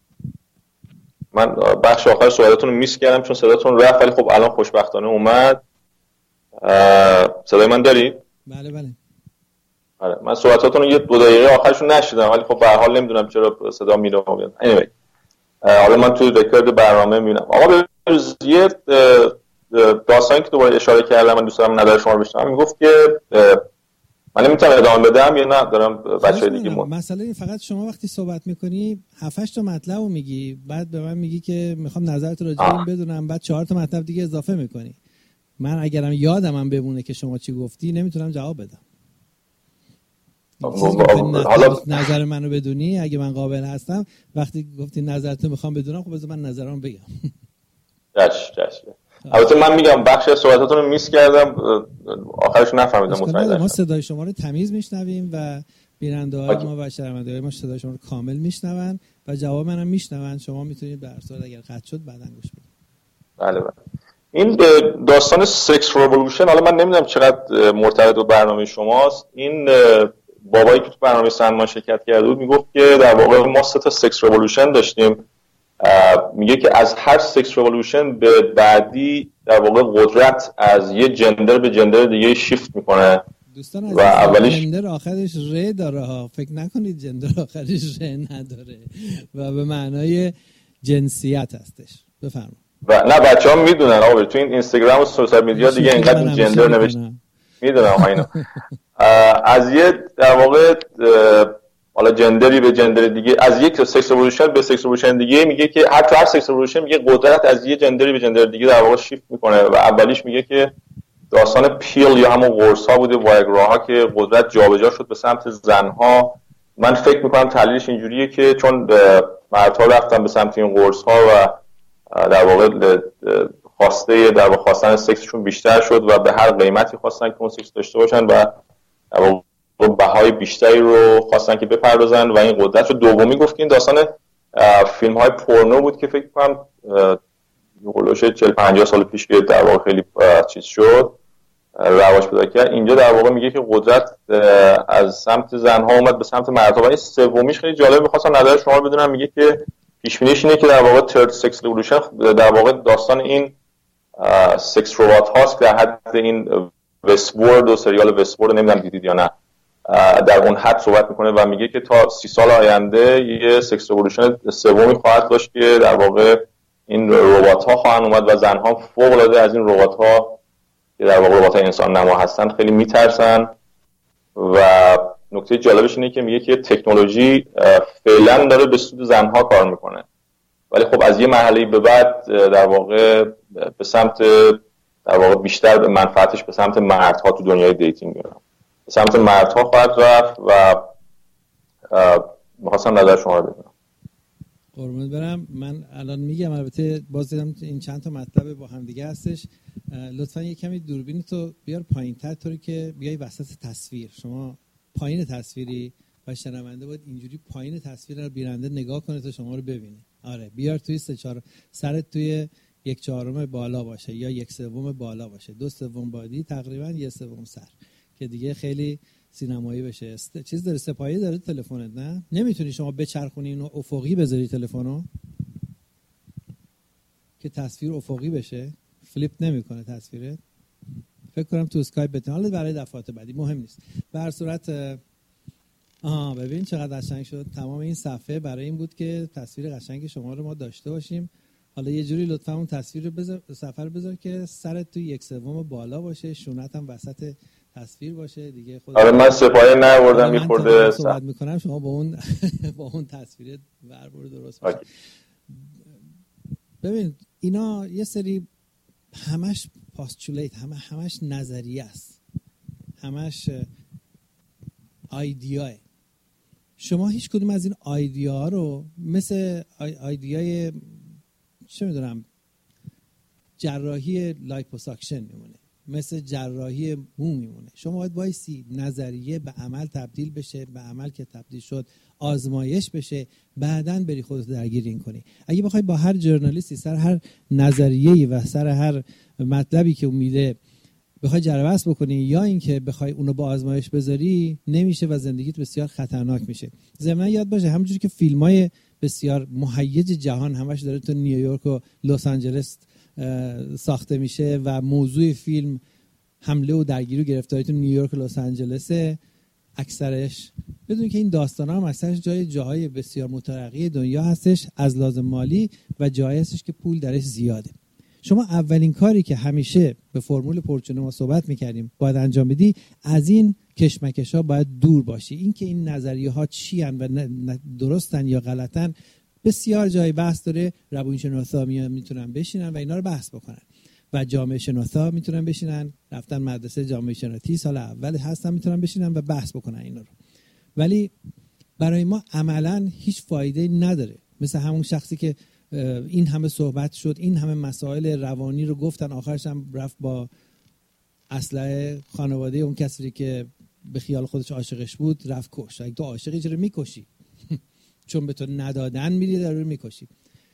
من بخش آخر صحبتتون رو میس کردم چون صداتون رفت، ولی خب الان خوشبختانه اومد. صدای من داری؟ بله بله. آره، من صحبتاتون رو یه 2 دقیقه آخرشون نشیدم، ولی خب به هر حال نمیدونم چرا صدا میره و میاد. anyway حالا من توی رکورد برنامه میبینم. آقا یه داستانی که دوباره اشاره کردم، من دوست دارم نظر شما رو بشنوم. میگفت که من نمیتونم ادامه بدم یا نه دارم بچه‌های دیگه مسئله این فقط شما وقتی صحبت میکنی 7-8 تا مطلب رو میگی، بعد به من میگی که میخوام نظرت راجع به این بدونم، بعد 4 تا مطلب دیگه اضافه میکنی. من اگرم یادمم بمونه که شما چی گفتی نمیتونم جواب بدم. حالا نظر منو بدونی، اگه من قابل هستم وقتی گفتی نظرتو میخوام بدونم، خب بذار من نظرامو بگم. چش. البته من میگم بخش از صحبتاتون رو میس کردم، آخرش نفهمیدم متوجه. ما صدای شما رو تمیز میشنویم و بیننده‌های ما و شنونده‌های ما صدای شما رو کامل میشنون و جواب منم میشنون. شما میتونید به هر صورت اگر قطع شد بعداً گوش بدید. بله. این داستان سکس رولوشن، حالا من نمیدونم چقدر مرتبط با برنامه شماست. این بابایی که تو برنامه سندمان شرکت کرده بود میگفت که در واقع ما 3 تا سکس رولوشن داشتیم. میگه که از هر سکس رولوشن به بعدی در واقع قدرت از یه جندر به جندر دیگه شیفت میکنه. دوستان و اولیش جندر آخرش ر داره ها، فکر نکنید جندر آخرش ر نداره و به معنای جنسیت هستش. بفرمایید. و نه بچه‌ها میدونن آقا، تو این اینستاگرام و سوشال میدیا دیگه اینقدر جندر نوشته میدونم اینا. از یه در واقع حالا جندری به جندر دیگه، از یک سکس رولوشن به سکس رولوشن دیگه، میگه که هر سکس رولوشن میگه قدرت از یه جندری به جندر دیگه در واقع شیفت میکنه. و اولیش میگه که داستان پیل یا همون قرص ها بوده، وایگراها، که قدرت جابجا شد به سمت زنها. من فکر میکنم تحلیلش اینجوریه که چون مردها رفتن به سمت این قرص ها و در واقع خواسته در واقع خواستن سکسشون بیشتر شد و به هر قیمتی خواستن که اون سکس داشته باشن و بهای بیشتری رو خواستن که بپردازن و این قدرت رو. دومی گفت که این داستان فیلم های پورنو بود که فکر کنم هولوش 40-50 سال پیش که در واقع خیلی چیز شد، رواج پیدا کرد. اینجا در واقع میگه که قدرت از سمت زنها اومد به سمت مردها. و این سومیش خیلی جالب، می‌خواستم نظر شما رو بدونم. میگه که پیش بینیش اینه که در واقع ترد سکس رولوشن در واقع داستان این سکس ربات هاست که در حد این وستورد و سریال وستورد نمیدونم دیدید یا نه، در اون حد صحبت میکنه و میگه که تا 30 سال آینده یه سکس رولوشن سومی خواهد داشت که در واقع این ربات ها خواهند اومد و زنها فوق العاده از این ربات ها که در واقع ربات های انسان نما هستن خیلی میترسن. و نکته جالبش اینه که میگه که تکنولوژی فعلا داره به سود زنها کار میکنه، ولی خب از یه مرحله به بعد در واقع به سمت در واقع بیشتر به منفعتش به سمت مردها تو دنیای دیتینگ میره، به سمت مردها خواهد رفت. و می‌خواستم نظر شما رو بدونم. قربونت برم. من الان میگم، البته باز دیدم این چند تا مطلب با هم دیگه هستش. لطفاً یه کمی دوربین تو بیار پایین‌تر طوری که بیای وسط تصویر. شما پایین تصویری و شنونده باید اینجوری پایین تصویر رو بیننده نگاه کنه تا شما رو ببینه. آره بیار توی 3/4 سرت توی 1/4 بالا باشه یا 1/3 بالا باشه، 2/3 بادی تقریبا 1/3 سر که دیگه خیلی سینمایی بشه. چیز داره سه‌پایه داره تلفنت نه؟ نمیتونی شما بچرخونی اینو افقی بذاری تلفنو که تصویر افقی بشه؟ فلیپ نمیکنه تصویرت؟ فکر کنم تو اسکایپ بتونه، حالا برای دفعات بعدی مهم نیست. به هر صورت ببین چقدر قشنگ شد. تمام این صفحه برای این بود که تصویر قشنگ شما رو ما داشته باشیم. حالا یه جوری لطفا اون تصویر رو بذار، صفحه رو بذار که سرت تو 1/3 بالا باشه، شونت هم وسط تصویر باشه دیگه. خود آره من سپایه نبردم میخورده صحبت میکنم شما با اون با اون تصویر وربر درست باشه. ببین اینا یه سری همش پاستولیت، همش نظریه است، همش ایدیاه. شما هیچ کدوم از این ایدیا رو مثل ایدیای چه میدونم جراحی لایپوساکشن میمونه، مثل جراحی مو میمونه. شما باید وایسی نظریه به عمل تبدیل بشه، به عمل که تبدیل شد آزمایش بشه، بعدن بری خودت درگیری کنی. اگه بخوای با هر ژورنالیستی سر هر نظریه‌ای و سر هر مطلبی که اون میده بخوای جربه‌اش بکنی یا اینکه بخوای اونو با آزمایش بذاری، نمیشه و زندگیت بسیار خطرناک میشه. ضمن یاد باشه همونجوری که فیلمای بسیار مهیج جهان همش داره تو نیویورک و لس آنجلس ساخته میشه و موضوع فیلم حمله و درگیری و گرفتاری تو نیویورک و لس آنجلس اکثرش، بدون که این داستانا هم اکثرش جاهای بسیار مترقی دنیا هستش از لازم مالی و جایی هستش که پول درش زیاده. شما اولین کاری که همیشه به فرمول پورچونه ما صحبت میکردیم باید انجام بدی، از این کشمکش ها باید دور باشی. این که این نظریه ها چی هن و درستن یا غلطن بسیار جای بحث داره. روانشناسا میتونن بشینن و اینا رو بحث بکنن و جامعه شناسا میتونن بشینن، رفتن مدرسه جامعه شناسی سال اول هستن میتونن بشینن و بحث بکنن اینا رو. ولی برای ما عملاً هیچ فایده نداره. مثل همون شخصی که این همه صحبت شد، این همه مسائل روانی رو گفتن، آخرش هم رفت با اسلحه خانواده اون کسی که به خیال خودش عاشقش بود رفت کش. اگه تو عاشقی چرا میکشی؟ چون به تو ندادن میری در رو میکشی.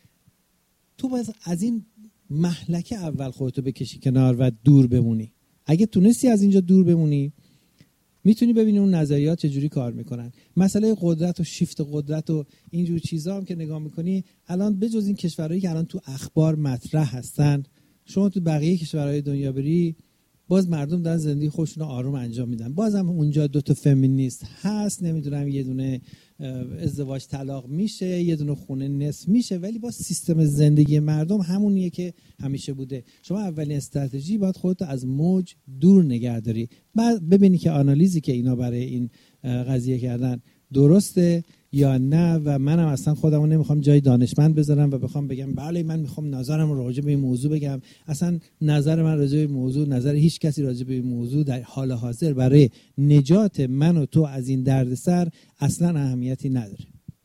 تو باید از این مهلکه اول خودتو بکشی کنار و دور بمونی. اگه تونستی از اینجا دور بمونی میتونی ببینی اون نظریات چجوری کار میکنن. مسئله قدرت و شیفت قدرت و اینجور چیزا هم که نگاه میکنی الان بجز این کشورهایی که الان تو اخبار مطرح هستن، شما تو بقیه کشورهای دنیا بری باز مردم دارن زندگی خودشون رو آروم انجام میدن. بازم اونجا 2 تا فمینیست هست، نمیدونم یه دونه ازدواج طلاق میشه، یه دونه خونه نصف میشه، ولی با سیستم زندگی مردم همونیه که همیشه بوده. شما اولین استراتژی باید خودت از موج دور نگه داری، بعد ببینی که آنالیزی که اینا برای این قضیه کردن درسته یا نه. و منم اصلا خودمو نمیخوام جای دانشمند بذارم و بخوام بگم بله من میخوام نظرم راجع به این موضوع بگم. اصلا نظر من راجع به این موضوع، نظر هیچ کسی راجع به این موضوع در حال حاضر برای نجات من و تو از این دردسر اصلا اهمیتی نداره.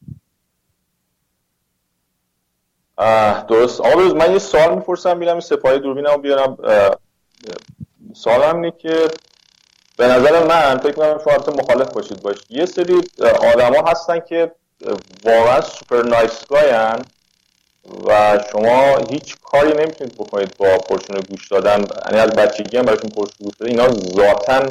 درست. آقا من یه سوال میپرسم میرم سپاهی دوربینمو بیارم. سوالم اینه که به نظر من فکر کنم شما مخالف باشید یه سری آدما هستن که واقعا سوپر نایس گاین و شما هیچ کاری نمیتونید بکنید با پرچون گوش دادن، یعنی از بچگی هم براشون پرچون گوش دادن. اینا ذاتاً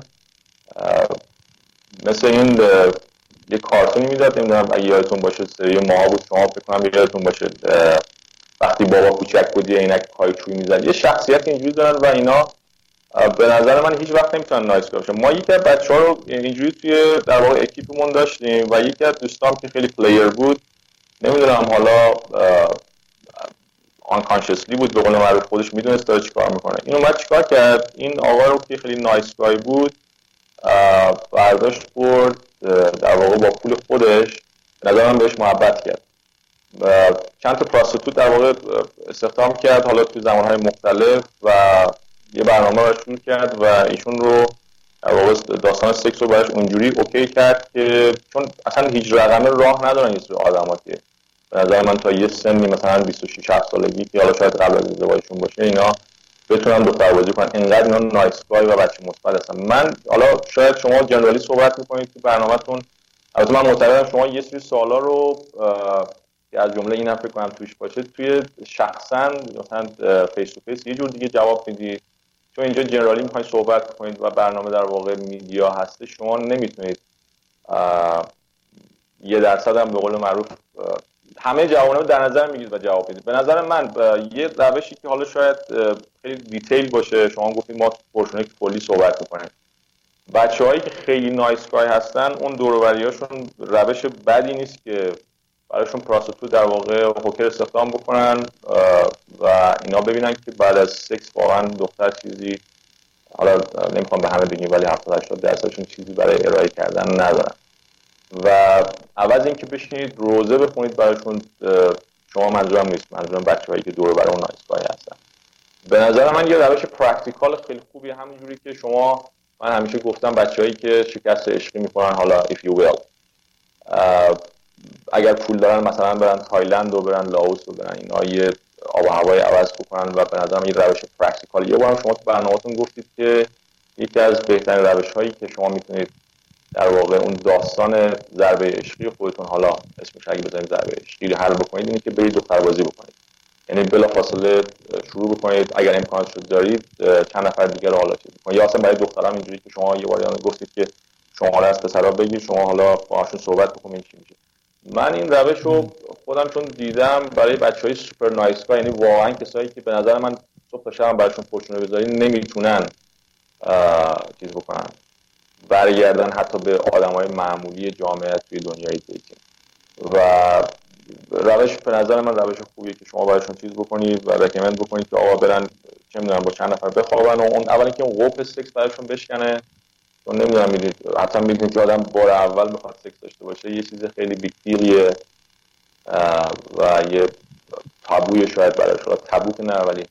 مثل این یه کارتونی میداد، نمیدونم اگه یادتون باشه سری ماها بود، شما فکر کنم یادتون باشه وقتی بابا کوچک بود یه عینک کایچویی میزد. یه شخصیت اینجوری دارن و اینا به نظر من هیچ وقت نمیتونن نایس باشن. ما یکی از بچه‌ها رو اینجوری توی در واقع اکیپمون داشتیم و یکی از دوستام که خیلی پلیر بود، نمیدونم حالا unconsciously بود به قول معروف، خودش میدونست داره چیکار میکنه. این اومد چیکار کرد، این آقا رو که خیلی نایس گای بود برداشت برد در واقع با پول خودش به نظر من بهش محبت کرد و چند تا پراستیتوت در واقع استخدام کرد حالا توی زمانهای مختلف و یه برنامه رو شروع کرد و ایشون رو در واقع داستان سکس رو براش اونجوری اوکی کرد که چون اصلا هیچ رقمه راه ندارن یه سری آدم‌ها که به نظر من تا یه سنی مثلا 26 7 سالگی که حالا شاید قبل از ازدواجشون باشه اینا بتونن دختر بازی کنن. اینقدر اینا نایس گای و بچه مثبت هستن. من حالا شاید شما جنرالی صحبت میکنید تو برنامه‌تون، البته من معتقدم شما یه سری سوالا رو که از جمله اینم فکر کنم توش باشه توی شخصا مثلا فیس تو فیس یه جور دیگه جواب میدید، چون اینجا جنرالی میخواید صحبت کنید و برنامه در واقع میدیا هسته، شما نمیتونید 1% هم به قول معروف همه جوابا رو در نظر میگیرید و جواب میدید. به نظر من یه روشی که حالا شاید خیلی دیتیل باشه، شما گفتید ما پورشنی کلی صحبت میکنیم، بچه‌هایی که خیلی نایس گای هستن اون دور و بریاشون روش بدی نیست که براشون پراستیتوت در واقع هوکر استخدام بکنن و اینا ببینن که بعد از سکس واقعا دختر چیزی، حالا نمیخوام به همه بگیم ولی 70-80% چیزی برای ارائه کردن ندارن و عوض اینکه بشینید روزه بخونید براشون، شما منظورم نیست، منظورم بچه‌هایی که دور و بر اون نایس گای هستن. به نظر من یه روش پرکتیکال خیلی خوبیه، همونجوری که شما، من همیشه گفتم بچه‌هایی که شکست عشقی می‌خورن، حالا if you will اگر پول دارن مثلا برن تایلند و برن لاوس و برن اینا یه آب و هوای عوض بکنن و به نظرم یه روش پرکتیکال. یه بارم شما تو برنامه‌تون گفتید که یکی از بهترین روش‌هایی که شما میتونید در واقع اون داستان ضربه عشقی خودتون، حالا اسمش اگه بذارید ضربه عشقی رو حل بکنید، اینه که برید دختر بازی بکنید. یعنی بلافاصله شروع بکنید، اگر امکانش رو دارید چند نفر دیگه رو حالا چیز بکنید، یا اصلا برای دخترام اینجوری که شما یه بار گفتید که شما حالا از پسرا بگید، شما حالا باهاشون صحبت بکنید چی میشه. من این روش رو خودم چون دیدم برای بچهای سوپر نایس گای، یعنی واقعا کسایی که به نظر من صبح تا شب براشون پورشنه بذارید نمیتونن چیز بکنن، برگردن حتی به آدمای معمولی جامعه توی دنیای دیتینگ. و روش به نظر من روش خوبیه که شما براشون چیز بکنید و رکامند بکنید که آقا برن چه میدونم با چند نفر بخوابن و اون اولی که اون قوپ سکس براشون بشکنه، چون نمیدونم میدونید حتی میدونید که آدم بار اول میخواد سکس داشته باشه یه چیز خیلی بیگ دیلیه و یه تابوی شاید براش، تابو که نه ولی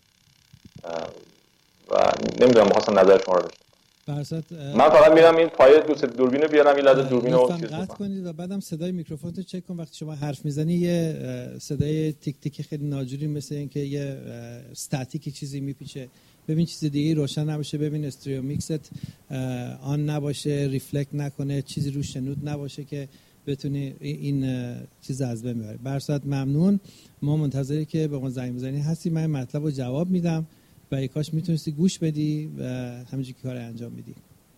و نمیدونم می‌خواستم نظر شما رو بشنوم. من فقط میرم این پایه دوربینو بیارم، این لحظه دوربینو قطع کنید و بعدم صدای میکروفون رو چک کن. وقتی شما حرف میزنی یه صدای تیک تیک خیلی ناجوری مثل این که یه استاتیک چیزی میپیچه، ببین چیز دیگه روشن نباشه، ببین استریو میکست آن نباشه، ریفلکت نکنه، چیزی روش شنود نباشه که بتونی این چیز از بین ببری. برصد ممنون، ما منتظری که به ما زنگ بزنی هستی، من مطلب رو جواب میدم و ای کاش میتونستی گوش بدی و همینجوری که کار انجام میدی.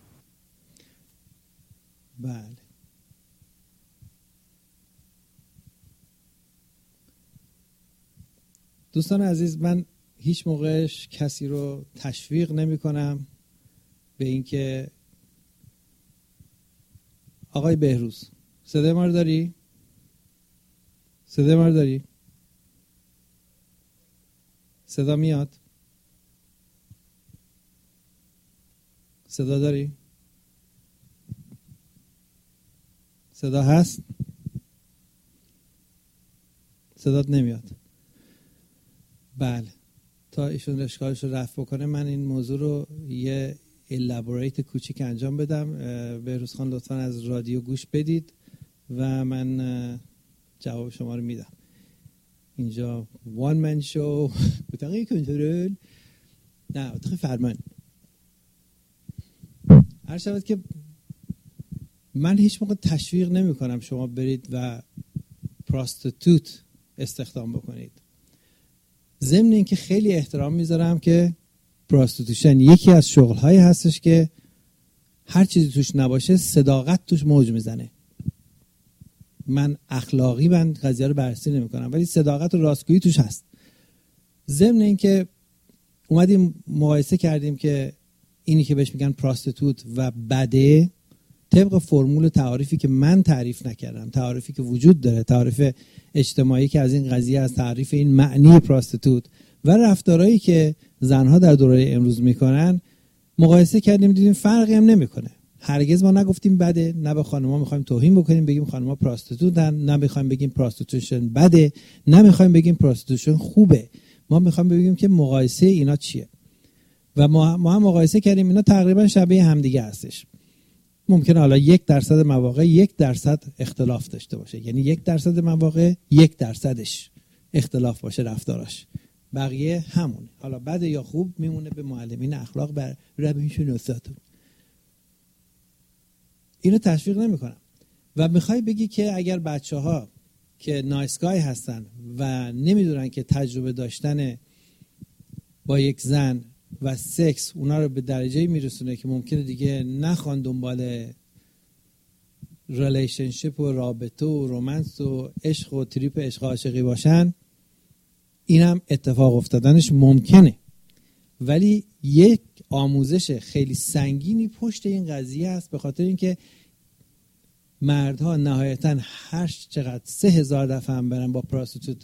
بله دوستان عزیز، من هیچ موقع کسی رو تشویق نمی کنم به اینکه آقای بهروز صدای ما رو داری؟ صدای ما رو داری؟ صدا میاد؟ صدا داری؟ صدا هست؟ صدات نمیاد. بله، تا ایشون اشکالش رو رفع بکنه من این موضوع رو یه الابوریت کوچیک انجام بدم. بهروز خان لطفاً از رادیو گوش بدید و من جواب شما رو میدم. اینجا وان من شو اتاق کنترل، نه اتاق فرمان. هر شود که من هیچ موقع تشویق نمی کنم شما برید و پراستیتوت استخدام بکنید. ضمن اینکه خیلی احترام میذارم که پراستیتوشن یکی از شغل‌هایی هستش که هر چیزی توش نباشه صداقت توش موج میزنه. من اخلاقی من قضیه رو بررسی نمی‌کنم ولی صداقت و راستگویی توش هست. ضمن اینکه اومدیم مقایسه کردیم که اینی که بهش میگن پراستیتوت و بده طبق فرمول تعریفی که من تعریف نکردم، تعریفی که وجود داره، تعریف اجتماعی که از این قضیه، از تعریف این معنی پراستیتوت و رفتارهایی که زنها در دوره امروز میکنن مقایسه کردیم، دیدیم فرقی هم نمیکنه. هرگز ما نگفتیم بده، نه به خانم‌ها میخوایم توهین بکنیم بگیم خانم‌ها پراستیتوتن، نه میخوایم بگیم پراستیتوشن بده، نه میخوایم بگیم پراستیتوشن خوبه. ما میخوایم بگیم که مقایسه اینا چیه و ما هم مقایسه کردیم اینا تقریبا شبیه همدیگه هستش. ممکنه حالا 1% مواقع 1% اختلاف داشته باشه، یعنی 1% مواقع 1%ش اختلاف باشه رفتاراش، بقیه همونه. حالا بد یا خوب میمونه به معلمین اخلاق بر روین شناساتون. اینو تشویق نمیکنم. و میخوای بگی که اگر بچه‌ها که نایسگای هستن و نمیدونن که تجربه داشتن با یک زن و سکس اونا رو به درجه‌ای میرسونه که ممکنه دیگه نخوان دنبال ریلیشنشیپ و رابطه و رومنس و عشق و تریپ عشق عاشقی باشن، اینم اتفاق افتادنش ممکنه. ولی یک آموزش خیلی سنگینی پشت این قضیه است، به خاطر اینکه مردها نهایتاً هر چقدر 3000 دفعه هم برن با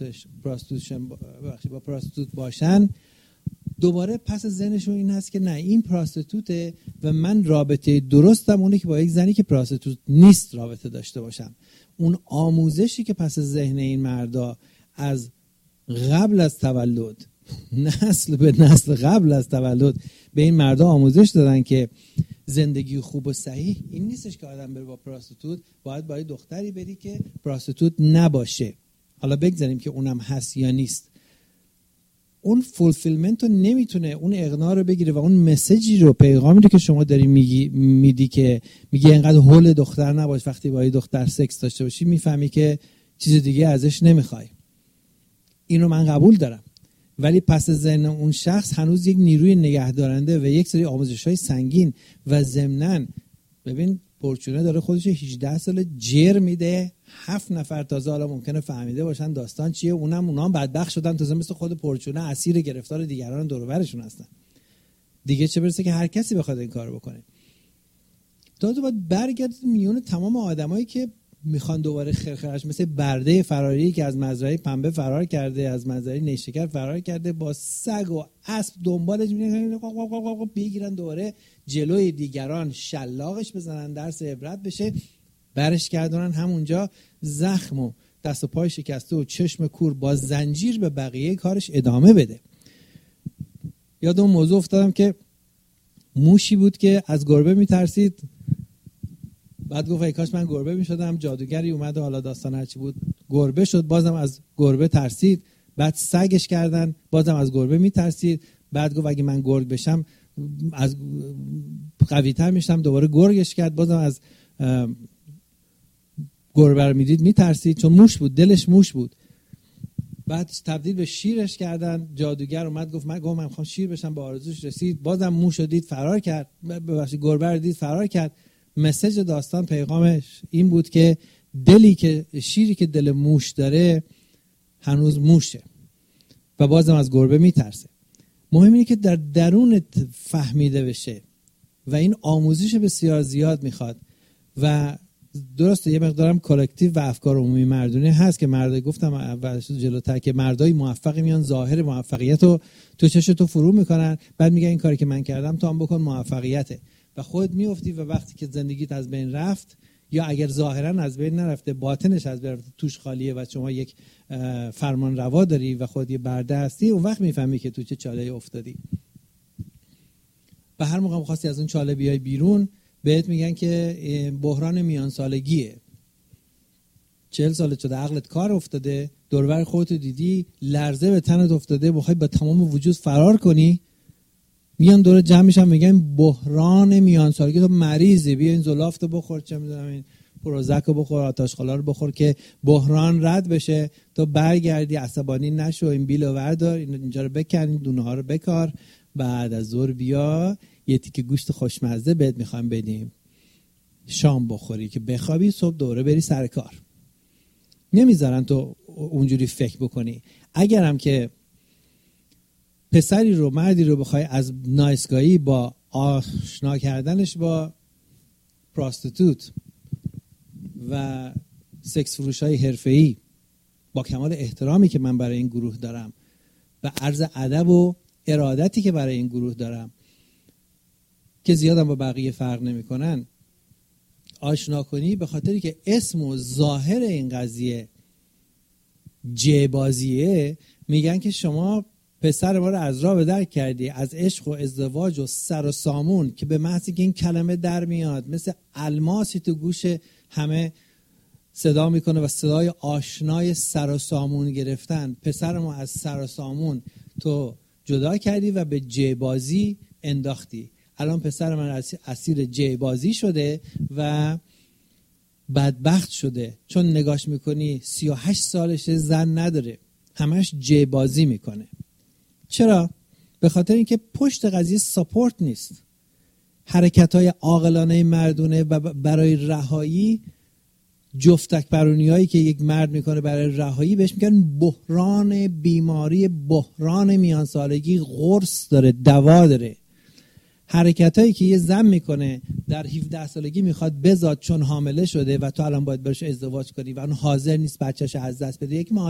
پراستیتوت باشن، دوباره پس ذهنشون این هست که نه این پراستیتوته و من رابطه درستم اونه که با یک زنی که پراستیتوت نیست رابطه داشته باشم. اون آموزشی که پس ذهن این مردا از قبل از تولد، نسل به نسل قبل از تولد به این مردا آموزش دادن که زندگی خوب و صحیح این نیستش که آدم بره با پراستیتوت، باید با دختری بری که پراستیتوت نباشه. حالا بگذاریم که اونم هست یا نیست، اون فولفیلمنت رو نمیتونه اون اقناع رو بگیره و اون مسیجی رو، پیغامی رو که شما داری میدی که میگه اینقدر هول دختر نباش، وقتی با دختر سکس داشته باشی میفهمی که چیز دیگه ازش نمیخوای. اینو من قبول دارم، ولی پس ذهن اون شخص هنوز یک نیروی نگهدارنده و یک سری آموزش‌های سنگین و ضمناً ببین پرچونه داره خودش 18 سال جر میده، 7 نفر تازه حالا ممکنه فهمیده باشن داستان چیه، اونها هم بدبخت شدن تازه مثل خود پرچونه اسیر گرفتار دیگران دور و برشون هستن. دیگه چه برسه که هر کسی بخواد این کارو بکنه. تو باید برگردی میون تمام آدمایی که میخوان دوباره خرخرش، مثل برده فراری که از مزرعه پنبه فرار کرده، از مزرعه نیشکر فرار کرده، با سگ و اسب دنبالش میگن بگیرن دوباره جلوی دیگران شلاقش بزنن، درس عبرت بشه، برش گردونن همونجا، زخم و دست و پای شکسته و چشم کور با زنجیر به بقیه کارش ادامه بده. یاد اون موضوع افتادم که موشی بود که از گربه میترسید، بعد گفت ای کاش من گربه میشدم، جادوگری اومد و حالا داستان هرچی بود گربه شد، بازم از گربه ترسید، بعد سگش کردن بازم از گربه میترسید، بعد گفت اگه من گرگ بشم از قوی‌تر میشم، دوباره گرگش کرد، بازم از گربه رو میدید میترسید چون موش بود، دلش موش بود. بعد تبدیل به شیرش کردن، جادوگر اومد گفت من میخوام شیر بشم، به آرزوش رسید، بازم موش رو دید فرار کرد، ببخشید گربه رو دید فرار کرد. مسیج داستان، پیغامش این بود که دلی که شیری که دل موش داره هنوز موشه و بازم از گربه میترسه. مهم اینه که در درونت فهمیده بشه و این آموزش بسیار زیاد میخواد و درسته یه مقدارم کلکتیو و افکار عمومی مردونه هست که مردای گفتم اولش جلوتر که مردای موفقی میان ظاهر موفقیت رو تو چشتو فرو میکنن، بعد میگن این کاری که من کردم تو هم بکن موفقیته و خود میافتی و وقتی که زندگیت از بین رفت یا اگر ظاهرا از بین نرفته باطنش از بین رفته، توش خالیه و شما یک فرمان روا داری و خود یه برده هستی، اون وقت میفهمی که تو چه چاله افتادی. و هر موقع می‌خواستی از اون چاله بیای بیرون بهت میگن که بحران میان سالگیه، 40 سالت شده، عقلت کار افتاده، دوربر خودت دیدی، لرزه به تنت افتاده، میخوای با تمام وجود فرار کنی، میان دور جمع میشن میگن بحران میان سالگی، تو مریضی، بیا این زلافت بخور، چه میدونم این پروزک رو بخور، آتش خالا رو بخور که بحران رد بشه، تو برگردی عصبانی نشو، این بیلو وردار، اینجا رو بکن، این دونه ها رو بکار، بعد از ظهر بیا یه تیکه گوشت خوشمزه بهت میخوام بدیم شام بخوری که بخوابی، صبح دوره بری سر کار. نمیذارن تو اونجوری فکر بکنی. اگرم که پسری رو، مردی رو بخوای از نایسگاهی با آشنا کردنش با پراستیتوت و سکس فروشای حرفه‌ای، با کمال احترامی که من برای این گروه دارم و عرض ادب و ارادتی که برای این گروه دارم که زیادم با بقیه فرق نمی‌کنن، آشنا کنی، به خاطری که اسم و ظاهر این قضیه جبازیه، میگن که شما پسر ما رو از راه به در کردی، از عشق و ازدواج و سر و سامون که به محض که این کلمه در میاد مثل الماسی تو گوش همه صدا میکنه و صدای آشنای سر و سامون گرفتن، پسر ما از سر و سامون تو جدا کردی و به جی بازی انداختی. الان پسر من اسیر جی بازی شده و بدبخت شده، چون نگاش میکنی 38 سالشه، زن نداره، همش جی بازی میکنه. چرا؟ به خاطر اینکه پشت قضیه ساپورت نیست. حرکت‌های عاقلانه مردونه و برای رهایی، جفتک پرونیایی که یک مرد میکنه برای رهایی بهش میگن بحران بیماری، بحران میان سالگی، قرص داره، دوا داره. حرکتایی که یه زن میکنه در 17 سالگی میخواد بزاد چون حامله شده و تو الان باید برش ازدواج کنی و اون حاضر نیست بچه‌ش از دست بده. یک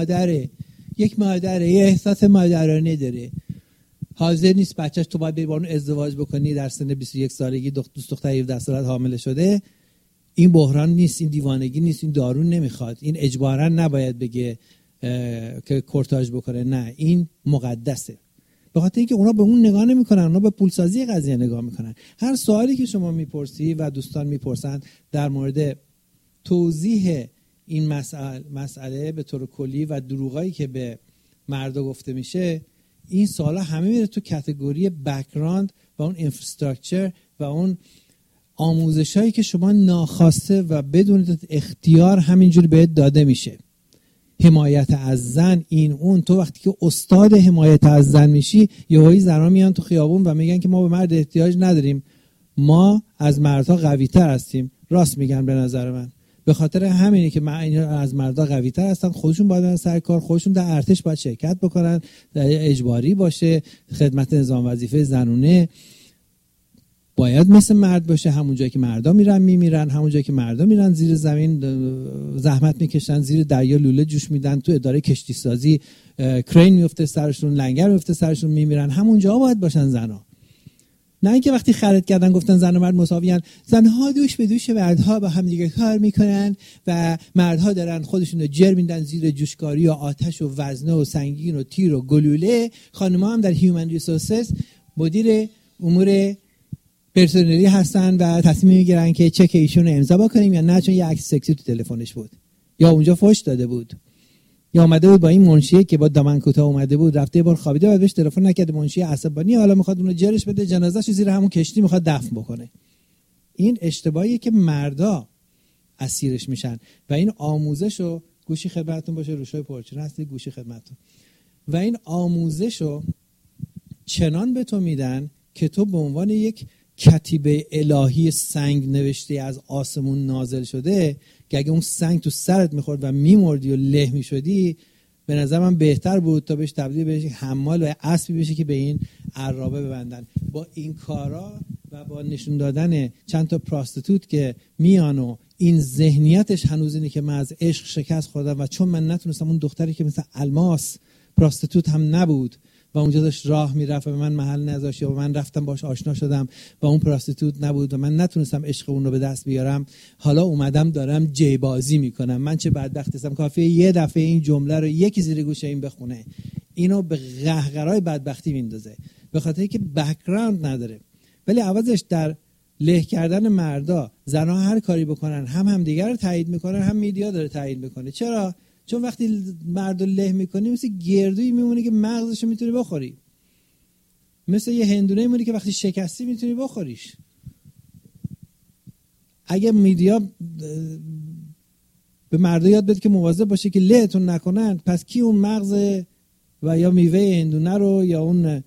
مادره یه احساس مادرانه داره، حاضر نیست بچه‌ش، تو باید بری با اون ازدواج بکنی در سن 21 سالگی، دوست دختر 17 ساله حامله شده. این بحران نیست، این دیوانگی نیست، این دارو نمیخواد، این اجباراً نباید بگه که کورتاژ بکنه، نه، این مقدسه. به خاطر اینکه اونا به اون نگاه نمیکنن، اونا به پولسازی قضیه نگاه میکنن. هر سوالی که شما میپرسی و دوستان میپرسن در مورد توضیح این مسئله به طور کلی و دروغایی که به مردا گفته میشه، این سوالا همه میره تو کاتگوری بک‌گراند و اون اینفراستراکچر و اون آموزشایی که شما ناخواسته و بدون اختیار همینجوری بهت داده میشه. حمایت از زن، این اون. تو وقتی که استاد حمایت از زن میشی، یهویی زنا میان تو خیابون و میگن که ما به مرد احتیاج نداریم، ما از مردها قوی‌تر هستیم. راست میگن به نظر من. به خاطر همینه که اینا از مردها قوی‌تر هستن، خودشون باید برن سر کار، خودشون در ارتش باید شرکت بکنن، اجباری باشه، خدمت نظام وظیفه زنونه باید مثل مرد باشه. همون جایی که مردا میمیرن، همون جایی که مردا میرن زیر زمین زحمت میکشن، زیر دریا لوله جوش میدن، تو اداره کشتی سازی کرین میفته سرشون، لنگر میفته سرشون، میمیرن، همون جا باید باشن زنا. نه اینکه وقتی خرید کردن گفتن زن و مرد مساویان، زنها دوش به دوش مردها با هم دیگه کار میکنن و مردها دارن خودشون رو جر میدن زیر جوشکاری و آتش و وزنه و سنگین و تیر و گلوله. خانم‌ها هم در هیومن ریسورسز مدیر امور پرسنلی هستن و تصمیم میگیرن که چک ایشون رو امضا بکنیم یا نه، چون یه عکس سکسی تو تلفنش بود یا اونجا فحش داده بود یا اومده بود با این منشی که با دامن کوتاه اومده بود، رفته یه بار خوابیده و بهش تلفن نکرده، منشی عصبانی، حالا میخواد اونو جرش بده، جنازه‌شو زیر همون کشتی میخواد دفن بکنه. این اشتباهیه که مردا اسیرش میشن و این آموزشو، گوشی خدمتتون باشه، روشای پرچین هستی، گوشی خدمتتون، و این آموزشو چنان به تو میدن که تو به عنوان یک کتیبه الهی سنگ نوشته از آسمون نازل شده که اگه اون سنگ تو سرت میخورد و میمردی و له میشدی، به نظر من بهتر بود تا بهش تبدیل بشی حمال و اسبی بشی که به این عرابه ببندن. با این کارا و با نشون دادن چند تا پراستیتوت که میان و این ذهنیتش هنوز اینه که من از عشق شکست خوردم و چون من نتونستم، اون دختری که مثل الماس پراستیتوت هم نبود و اونجا داشت راه میرفت و من محل نذاشت و من رفتم باش آشنا شدم و اون پراستیتوت نبود و من نتونستم عشق اون رو به دست بیارم، حالا اومدم دارم جی بازی میکنم. من چه بدبخت هستم. کافیه یه دفعه این جمله رو یکی زیر گوشه این بخونه، اینو به قهقرای بدبختی میندازه، به خاطر اینکه بک‌گراند نداره. ولی عوضش در له کردن مردا، زنها هر کاری بکنن هم همدیگر رو تایید میکنن، هم میدیا داره تایید میکنه. چرا؟ چون وقتی مرد رو له میکنی مثل گردویی میمونی که مغزشو میتونی بخوری، مثل یه هندونه میمونی که وقتی شکستی میتونی بخوریش. اگه میدیا به مردا یاد بده که مواظب باشه که لهتون نکنن، پس کی اون مغز و یا میوه هندونه رو یا اون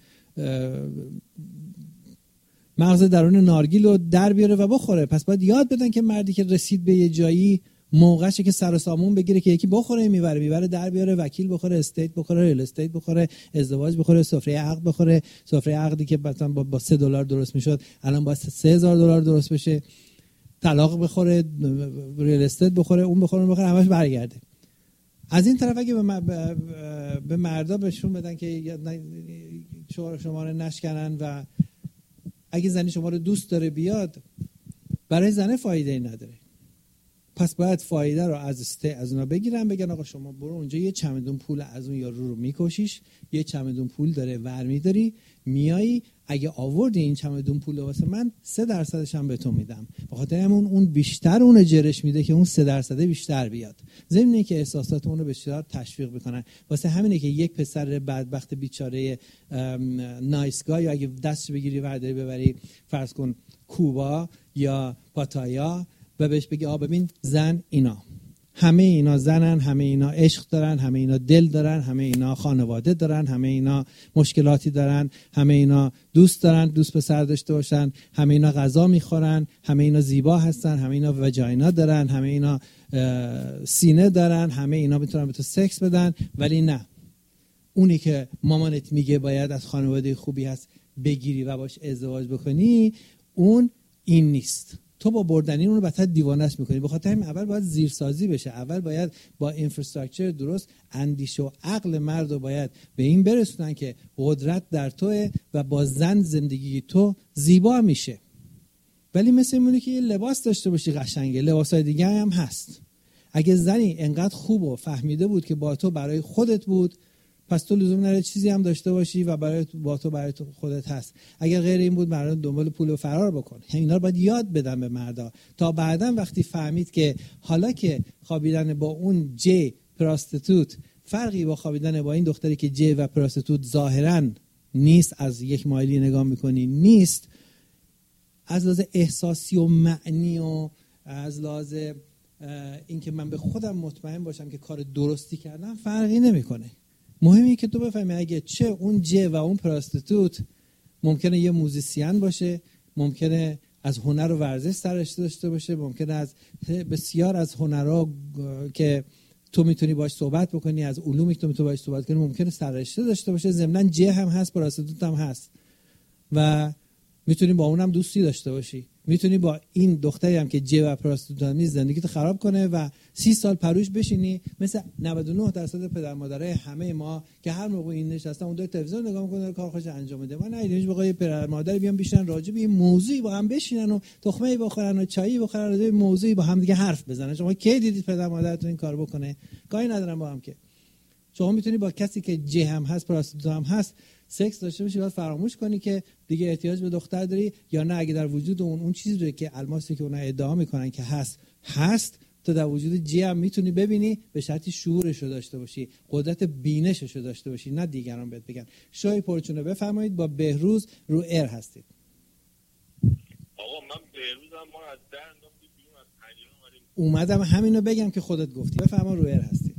مغز درون نارگیل رو در بیاره و بخوره؟ پس باید یاد بدن که مردی که رسید به یه جایی موقعشه که سر و سامون بگیره که یکی بخوره، میبره در بیاره، وکیل بخوره، استیت بخوره، ریل استیت بخوره، ازدواج بخوره، سفره عقد بخوره، سفره عقدی که مثلا با $3 درست میشد الان با $3000 درست بشه، طلاق بخوره، ریل استیت بخوره، اون بخوره، همش برگرده. از این طرف اگه به مردا بهشون بدن که شما رو نشکنن و اگه زنی شما رو دوست داره بیاد، برای زنه فایده ای نداره. پس باید فایده رو از اونا بگیرن، بگن آقا شما برو اونجا یه چمدون پول از اون یارو رو میکشیش، یه چمدون پول داره ورمی داری، میایی اگه آوردی این چمدون پول واسه من 3% هم به تو میدم. بخاطر همون اون بیشتر اون جرش میده که اون 3% بیشتر بیاد. ضمن که احساسات اون رو بیشتر تشویق میکنن. واسه همینه که یک پسر بدبخت بیچاره نایسگاه یا اگه دستش بگیری ورداری ببری فرض کن کوبا یا پاتایا و بهش بگی ببین زن اینا، همه اینا زنن، همه اینا عشق دارن، همه اینا دل دارن، همه اینا خانواده دارن، همه اینا مشکلاتی دارن، همه اینا دوست دارن دوست پسر داشته باشن، همه اینا غذا میخورن، همه اینا زیبا هستن، همه اینا وجاینا دارن، همه اینا سینه دارن، همه اینا میتونن به تو سکس بدن. ولی نه، اونی که مامانت میگه باید از خانواده خوبی هست بگیری و باش ازدواج بکنی، اون این نیست. تو با بردنین اون رو بدتر دیوانه‌اش میکنی. بخاطر همین اول باید زیرسازی بشه. اول باید با اینفراستراکچر درست اندیشه و عقل مرد رو باید به این برسونن که قدرت در توه و با زن زندگی تو زیبا میشه. ولی مثل اینه که یه لباس داشته باشی قشنگه، لباسای دیگه هم هست. اگه زنی انقدر خوب و فهمیده بود که با تو برای خودت بود، پس تو لزوم نداره چیزی هم داشته باشی و برای تو خودت هست. اگر غیر این بود مردم دنبال پول و فرار بکن. اینا رو باید یاد بدن به مردا تا بعداً وقتی فهمید که حالا که خوابیدن با اون جی پراستیتوت فرقی با خوابیدن با این دختری که جی و پراستیتوت ظاهراً نیست، از یک مایلی نگاه میکنی نیست، از لحاظ احساسی و معنی و از لحاظ اینکه من به خودم مطمئن باشم که کار درستی کردم فرقی نمیکنه. مهمه که تو بفهمی اگه چه اون جه و اون پراستیتوت ممکنه یه موزیسین باشه، ممکنه از هنر و ورزش سررشته داشته باشه، ممکنه از بسیار از هنرها که تو میتونی باش صحبت بکنی، از علومی که تو میتونی باش صحبت کنی ممکنه سررشته داشته باشه، ضمناً جه هم هست، پراستیتوت هم هست و میتونی با اونم دوستی داشته باشی. میتونی با این دختری هم که جه و پراستیتوت نیست زندگیت خراب کنه و 30 سال پروش بشینی مثل 99% پدر مادرای همه ما که هر موقع این نشستن اون دو تلویزیون نگاه میکنن کار خودش انجام میده. من نمیدونم واقعا پدر مادر بیان بشینن راجع به این موضوعی با هم بشینن و تخمه بخورن و چایی بخورن راجع به موضوعی با هم دیگه حرف بزنن. شما کی دیدید پدر مادرتون این کارو بکنه؟ کاری ندارم با هم که. شما میتونی با کسی که جه هم هست پراستیتوت هم هست سکس داشته باشی، باید فراموش کنی که دیگه احتیاج به دختر داری یا نه. اگه در وجود اون چیزی رو که الماسی که اونها ادعا میکنن که هست تو در وجود جی هم میتونی ببینی، به شرطی شعورش رو داشته باشی، قدرت بینشش رو داشته باشی، نه دیگران بهت بگن. شای پرچونه بفرمایید. با بهروز رو ایر هستید. آقا من بهروزم، ما از در انداختیم بیرون، از پنجره اومدم همینو بگم که خودت گفتی. بفرما رو ایر هستید.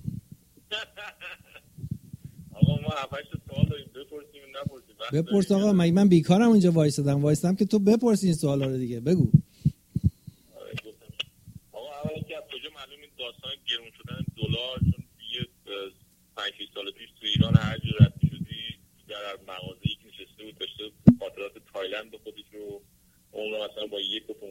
آقا ما 7 سوال داریم، بپرسیم نپرسیم. بپرس آقا، من بیکارم اونجا وایسادم که تو بپرسی این سوالا رو دیگه. بگو. آقا اولا که از کجا معلوم این داستان گرون شدن دلار؟ چون یه 5-6 سال پیش تو ایران هر جور رد شدی در مغازه یکی نشسته بود داشته خاطرات تایلند خودش رو اون رو مثلا با 1